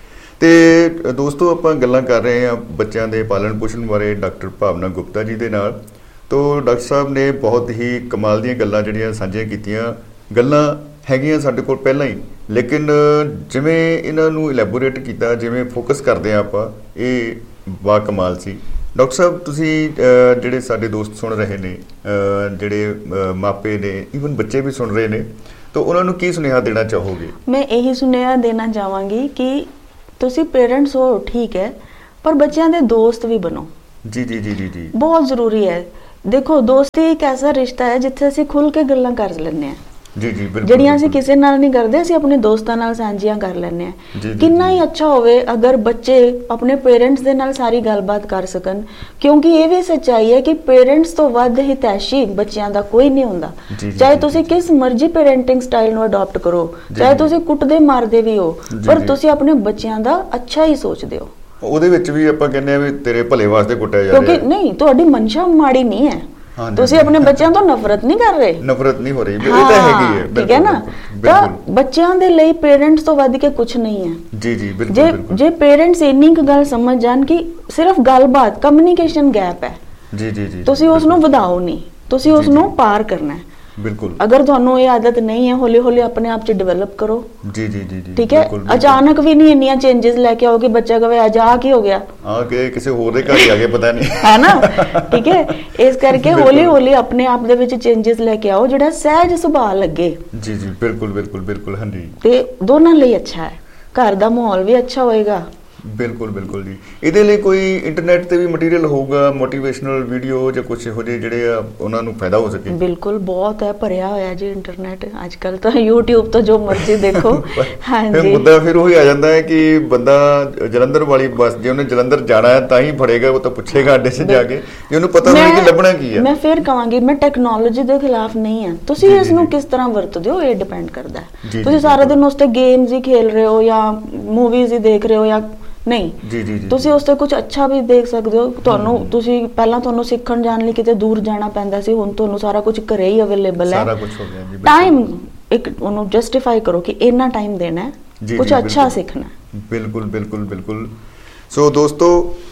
ਤੇ ਦੋਸਤੋ, ਆਪਾਂ ਗੱਲਾਂ ਕਰ ਰਹੇ ਹਾਂ ਬੱਚਿਆਂ ਦੇ ਪਾਲਣ ਪੋਸ਼ਣ ਬਾਰੇ ਡਾਕਟਰ ਭਾਵਨਾ ਗੁਪਤਾ ਜੀ ਦੇ ਨਾਲ। ਤੋ ਡਾਕਟਰ ਸਾਹਿਬ ਨੇ ਬਹੁਤ ਹੀ ਕਮਾਲ ਦੀਆਂ ਗੱਲਾਂ ਜਿਹੜੀਆਂ ਸਾਂਝੀਆਂ ਕੀਤੀਆਂ। ਗੱਲਾਂ ਹੈਗੀਆਂ ਸਾਡੇ ਕੋਲ ਪਹਿਲਾਂ ਹੀ, ਲੇਕਿਨ ਜਿਵੇਂ ਇਹਨਾਂ ਨੂੰ ਇਲੈਬੋਰੇਟ ਕੀਤਾ, ਜਿਵੇਂ ਫੋਕਸ ਕਰਦੇ ਹਾਂ ਆਪਾਂ, ਇਹ ਬਾ ਕਮਾਲ ਸੀ। ਡਾਕਟਰ ਸਾਹਿਬ, ਤੁਸੀਂ ਜਿਹੜੇ ਸਾਡੇ ਦੋਸਤ ਸੁਣ ਰਹੇ ਨੇ, ਜਿਹੜੇ ਮਾਪੇ ਨੇ, ਈਵਨ ਬੱਚੇ ਵੀ ਸੁਣ ਰਹੇ ਨੇ, ਤਾਂ ਉਹਨਾਂ ਨੂੰ ਕੀ ਸੁਨੇਹਾ ਦੇਣਾ ਚਾਹੋਗੇ? ਮੈਂ ਇਹੀ ਸੁਨੇਹਾ ਦੇਣਾ ਚਾਹਾਂਗੀ ਕਿ ਤੁਸੀਂ ਪੇਰੈਂਟਸ ਹੋ ਠੀਕ ਹੈ, ਪਰ ਬੱਚਿਆਂ ਦੇ ਦੋਸਤ ਵੀ ਬਣੋ। ਜੀ ਜੀ ਜੀ ਜੀ ਜੀ, ਬਹੁਤ ਜ਼ਰੂਰੀ ਹੈ। ਦੇਖੋ, ਦੋਸਤੀ ਇੱਕ ਐਸਾ ਰਿਸ਼ਤਾ ਹੈ ਜਿੱਥੇ ਅਸੀਂ ਖੁੱਲ ਕੇ ਗੱਲਾਂ ਕਰ ਲੈਂਦੇ ਹਾਂ। ਜੀ ਜੀ ਬਿਲਕੁਲ। ਜਿਹੜੀਆਂ ਅਸੀਂ ਕਿਸੇ ਨਾਲ ਨਹੀਂ ਕਰਦੇ, ਅਸੀਂ ਆਪਣੇ ਦੋਸਤਾਂ ਨਾਲ ਸਾਂਝੀਆਂ ਕਰ ਲੈਂਦੇ ਹਾਂ। ਕਿੰਨਾ ਹੀ ਅੱਛਾ ਹੋਵੇ ਅਗਰ ਬੱਚੇ ਆਪਣੇ ਪੇਰੈਂਟਸ ਦੇ ਨਾਲ ਸਾਰੀ ਗੱਲਬਾਤ ਕਰ ਸਕਣ, ਕਿਉਂਕਿ ਇਹ ਵੀ ਸੱਚਾਈ ਹੈ ਕਿ ਪੇਰੈਂਟਸ ਤੋਂ ਵੱਧ ਹਿਤੈਸ਼ੀ ਬੱਚਿਆਂ ਦਾ ਕੋਈ ਨਹੀਂ ਹੁੰਦਾ। ਚਾਹੇ ਤੁਸੀਂ ਕਿਸ ਮਰਜ਼ੀ ਪੇਰੈਂਟਿੰਗ ਸਟਾਈਲ ਨੂੰ ਅਡਾਪਟ ਕਰੋ, ਚਾਹੇ ਤੁਸੀਂ ਕੁੱਟਦੇ ਮਾਰਦੇ ਵੀ ਹੋ, ਪਰ ਤੁਸੀਂ ਆਪਣੇ ਬੱਚਿਆਂ ਦਾ ਅੱਛਾ ਹੀ ਸੋਚਦੇ ਹੋ। ਉਹਦੇ ਵਿੱਚ ਵੀ ਆਪਾਂ ਕਹਿੰਦੇ ਆ ਵੀ ਤੇਰੇ ਭਲੇ ਵਾਸਤੇ ਕੁੱਟਿਆ ਜਾ ਰਿਹਾ, ਕਿਉਂਕਿ ਨਹੀਂ, ਤੁਹਾਡੀ ਮਨਸ਼ਾ ਮਾੜੀ ਨਹੀਂ ਹੈ। ਤੁਸੀਂ ਆਪਣੇ ਬੱਚਿਆਂ ਤੋਂ ਨਫ਼ਰਤ ਨਹੀਂ ਕਰ ਰਹੇ, ਨਫ਼ਰਤ ਨਹੀਂ ਹੋ ਰਹੀ। ਇਹ ਤਾਂ ਹੈਗੀ ਹੈ, ਠੀਕ ਹੈ ਨਾ। ਤਾਂ ਬੱਚਿਆਂ ਦੇ ਲਈ ਪੇਰੈਂਟਸ ਤੋਂ ਵੱਧ ਕੇ ਕੁਝ ਨਹੀਂ ਹੈ। ਜੀ ਜੀ ਬਿਲਕੁਲ। ਜੇ ਪੇਰੈਂਟਸ ਇੰਨੀ ਕੁ ਗੱਲ ਸਮਝ ਜਾਣ ਕਿ ਸਿਰਫ ਗੱਲਬਾਤ, ਕਮਿਊਨੀਕੇਸ਼ਨ ਗੈਪ ਹੈ, ਜੀ ਜੀ ਜੀ, ਤੁਸੀਂ ਉਸ ਨੂੰ ਵਧਾਓ ਨਹੀਂ, ਤੁਸੀਂ ਉਸ ਨੂੰ ਪਾਰ ਕਰਨਾ ਹੈ। ਬਿਲਕੁਲ। ਅਗਰ ਤੁਹਾਨੂੰ ਇਹ ਆਦਤ ਨਹੀਂ ਹੈ, ਹੌਲੀ ਹੌਲੀ ਆਪਣੇ ਆਪ 'ਚ ਡਿਵੈਲਪ ਕਰੋ। ਜੀ ਜੀ ਜੀ ਜੀ, ਠੀਕ ਹੈ। ਅਚਾਨਕ ਵੀ ਨਹੀਂ ਇੰਨੀਆਂ ਚੇਂਜਸ ਲੈ ਕੇ ਆਓਗੇ, ਬੱਚਾ ਕਹੇ ਅੱਜ ਆ ਕੀ ਹੋ ਗਿਆ, ਕਿ ਕਿਸੇ ਹੋਰ ਦੇ ਘਰ ਹੀ ਆ ਗਏ, ਪਤਾ ਨਹੀਂ, ਹੈ ਨਾ। ਠੀਕ ਹੈ। ਇਸ ਕਰਕੇ ਹੌਲੀ ਹੌਲੀ ਆਪਣੇ ਆਪ ਦੇ ਵਿੱਚ ਚੇਂਜਸ ਲੈ ਕੇ ਆਓ, ਜਿਹੜਾ ਸਹਿਜ ਸੁਭਾਅ ਲੱਗੇ। ਜੀ ਜੀ ਬਿਲਕੁਲ ਬਿਲਕੁਲ ਬਿਲਕੁਲ। ਹਾਂਜੀ, ਤੇ ਦੋਨਾਂ ਲਈ ਅੱਛਾ ਹੈ, ਘਰ ਦਾ ਮਾਹੌਲ ਵੀ ਅੱਛਾ ਹੋਏਗਾ। ਬਿਲਕੁਲ ਬਿਲਕੁਲ ਜੀ। ਇਹਦੇ ਲਈ ਕੋਈ ਇੰਟਰਨੈਟ ਤੇ ਵੀ ਮਟੀਰੀਅਲ ਹੋਊਗਾ, ਮੋਟੀਵੇਸ਼ਨਲ ਵੀਡੀਓ ਜਾਂ ਕੁਝ ਇਹੋ ਜਿਹੇ ਜਿਹੜੇ ਆ ਉਹਨਾਂ ਨੂੰ ਫਾਇਦਾ ਹੋ ਸਕੇ? ਬਿਲਕੁਲ, ਬਹੁਤ ਹੈ, ਭਰਿਆ ਹੋਇਆ ਜੀ ਇੰਟਰਨੈਟ ਅੱਜ ਕੱਲ ਤਾਂ। YouTube ਤੋਂ ਜੋ ਮਰਜ਼ੀ ਦੇਖੋ। ਹਾਂਜੀ, ਮੁੱਦਾ ਫਿਰ ਉਹੀ ਆ ਜਾਂਦਾ ਹੈ ਕਿ ਬੰਦਾ ਜਲੰਧਰ ਵਾਲੀ ਬੱਸ, ਜੇ ਉਹਨੇ ਜਲੰਧਰ ਜਾਣਾ ਹੈ ਤਾਂ ਹੀ ਫੜੇਗਾ, ਉਹ ਤਾਂ ਪੁੱਛੇਗਾ ਅੱਡੇ 'ਤੇ ਜਾ ਕੇ, ਜੇ ਉਹਨੂੰ ਪਤਾ ਨਹੀਂ ਕਿ ਲੱਭਣਾ ਕੀ ਹੈ। ਮੈਂ ਫਿਰ ਕਹਾਂਗੀ, ਮੈਂ ਟੈਕਨੋਲੋਜੀ ਦੇ ਖਿਲਾਫ ਨਹੀਂ ਹਾਂ, ਤੁਸੀਂ ਇਸ ਨੂੰ ਕਿਸ ਤਰ੍ਹਾਂ ਵਰਤਦੇ ਹੋ ਇਹ ਡਿਪੈਂਡ ਕਰਦਾ ਹੈ। ਤੁਸੀਂ ਸਾਰਾ ਦਿਨ ਉਸ ਤੇ ਗੇਮਸ ਹੀ ਖੇਲ ਰਹੇ ਹੋ ਜਾਂ ਮੂਵੀਜ਼ ਹੀ ਦੇਖ ਰਹੇ ਹੋ ਜਾਂ ਨਹੀਂ, ਤੁਸੀਂ ਉਸ ਤੇ ਕੁਝ ਅੱਛਾ ਵੀ ਦੇਖ ਸਕਦੇ ਹੋ। ਤੁਸੀਂ ਪਹਿਲਾਂ ਤੁਹਾਨੂੰ ਸਿੱਖਣ ਜਾਣ ਲਈ ਕਿਤੇ ਦੂਰ ਜਾਣਾ ਪੈਂਦਾ ਸੀ, ਹੁਣ ਤੁਹਾਨੂੰ ਸਾਰਾ ਕੁਝ ਘਰੇ ਹੀ ਅਵੇਲੇਬਲ ਹੈ। ਸਾਰਾ ਕੁਝ ਹੋ ਗਿਆ ਜੀ। ਟਾਈਮ ਇੱਕ ਉਹਨੂੰ ਜਸਟੀਫਾਈ ਕਰੋ ਕਿ ਇੰਨਾ ਟਾਈਮ ਦੇਣਾ ਹੈ, ਕੁਝ ਅੱਛਾ ਸਿੱਖਣਾ। ਬਿਲਕੁਲ ਬਿਲਕੁਲ ਬਿਲਕੁਲ। ਸੋ ਦੋਸਤੋ,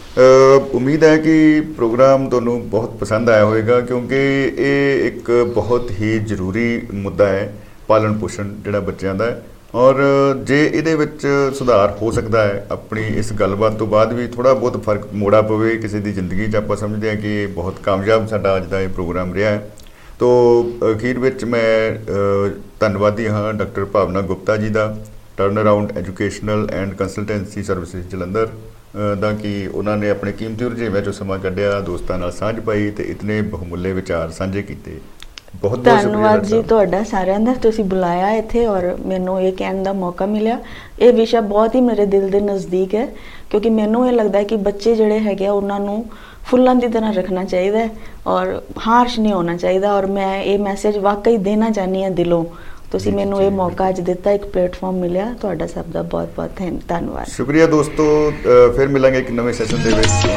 ਉਮੀਦ ਹੈ ਕਿ ਪ੍ਰੋਗਰਾਮ ਤੁਹਾਨੂੰ ਬਹੁਤ ਪਸੰਦ ਆਇਆ ਹੋਵੇਗਾ, ਕਿਉਂਕਿ ਇਹ ਇੱਕ ਬਹੁਤ ਹੀ ਜ਼ਰੂਰੀ ਮੁੱਦਾ ਹੈ, ਪਾਲਣ ਪੋਸ਼ਣ ਜਿਹੜਾ ਬੱਚਿਆਂ ਦਾ ਹੈ। ਔਰ ਜੇ ਇਹਦੇ ਵਿੱਚ ਸੁਧਾਰ ਹੋ ਸਕਦਾ ਹੈ, ਆਪਣੀ ਇਸ ਗੱਲਬਾਤ ਤੋਂ ਬਾਅਦ ਵੀ ਥੋੜ੍ਹਾ ਬਹੁਤ ਫਰਕ ਮੋੜਾ ਪਵੇ ਕਿਸੇ ਦੀ ਜ਼ਿੰਦਗੀ 'ਚ, ਆਪਾਂ ਸਮਝਦੇ ਹਾਂ ਕਿ ਇਹ ਬਹੁਤ ਕਾਮਯਾਬ ਸਾਡਾ ਅੱਜ ਦਾ ਇਹ ਪ੍ਰੋਗਰਾਮ ਰਿਹਾ ਹੈ। ਤੋ ਅਖੀਰ ਵਿੱਚ ਮੈਂ ਧੰਨਵਾਦੀ ਹਾਂ ਡਾਕਟਰ ਭਾਵਨਾ ਗੁਪਤਾ ਜੀ ਦਾ, turn around educational and consultancy services Jalandhar ਦਾ, ਕਿ ਉਹਨਾਂ ਨੇ ਆਪਣੇ ਕੀਮਤੀ ਰੁਝੇਵਿਆਂ 'ਚੋਂ ਸਮਾਂ ਕੱਢਿਆ, ਦੋਸਤਾਂ ਨਾਲ ਸਾਂਝ ਪਾਈ ਤੇ ਇਤਨੇ ਬਹੁਮੁੱਲੇ ਵਿਚਾਰ ਸਾਂਝੇ ਕੀਤੇ। ਬਹੁਤ ਬਹੁਤ ਧੰਨਵਾਦ ਜੀ ਤੁਹਾਡਾ ਸਾਰਿਆਂ ਦਾ, ਤੁਸੀਂ ਬੁਲਾਇਆ ਇੱਥੇ ਔਰ ਮੈਨੂੰ ਇਹ ਕਹਿਣ ਦਾ ਮੌਕਾ ਮਿਲਿਆ। ਇਹ ਵਿਸ਼ਾ ਬਹੁਤ ਹੀ ਮੇਰੇ ਦਿਲ ਦੇ ਨਜ਼ਦੀਕ ਹੈ, ਕਿਉਂਕਿ ਮੈਨੂੰ ਇਹ ਲੱਗਦਾ ਹੈ ਕਿ ਬੱਚੇ ਜਿਹੜੇ ਹੈਗੇ ਆ ਉਹਨਾਂ ਨੂੰ ਫੁੱਲਾਂ ਦੀ ਤਰ੍ਹਾਂ ਰੱਖਣਾ ਚਾਹੀਦਾ ਹੈ ਔਰ ਹਾਰਸ਼ ਨਹੀਂ ਹੋਣਾ ਚਾਹੀਦਾ। ਔਰ ਮੈਂ ਇਹ ਮੈਸੇਜ ਵਾਕਈ ਦੇਣਾ ਚਾਹੁੰਦੀ ਹਾਂ ਦਿਲੋਂ। ਤੁਸੀਂ ਮੈਨੂੰ ਇਹ ਮੌਕਾ ਅੱਜ ਦਿੱਤਾ, ਇੱਕ ਪਲੇਟਫਾਰਮ ਮਿਲਿਆ, ਤੁਹਾਡਾ ਸਭ ਦਾ ਬਹੁਤ ਬਹੁਤ ਧੰਨਵਾਦ। ਸ਼ੁਕਰੀਆ ਦੋਸਤੋ, ਫਿਰ ਮਿਲਾਂਗੇ ਇੱਕ ਨਵੇਂ ਸੈਸ਼ਨ ਦੇ ਵਿੱਚ।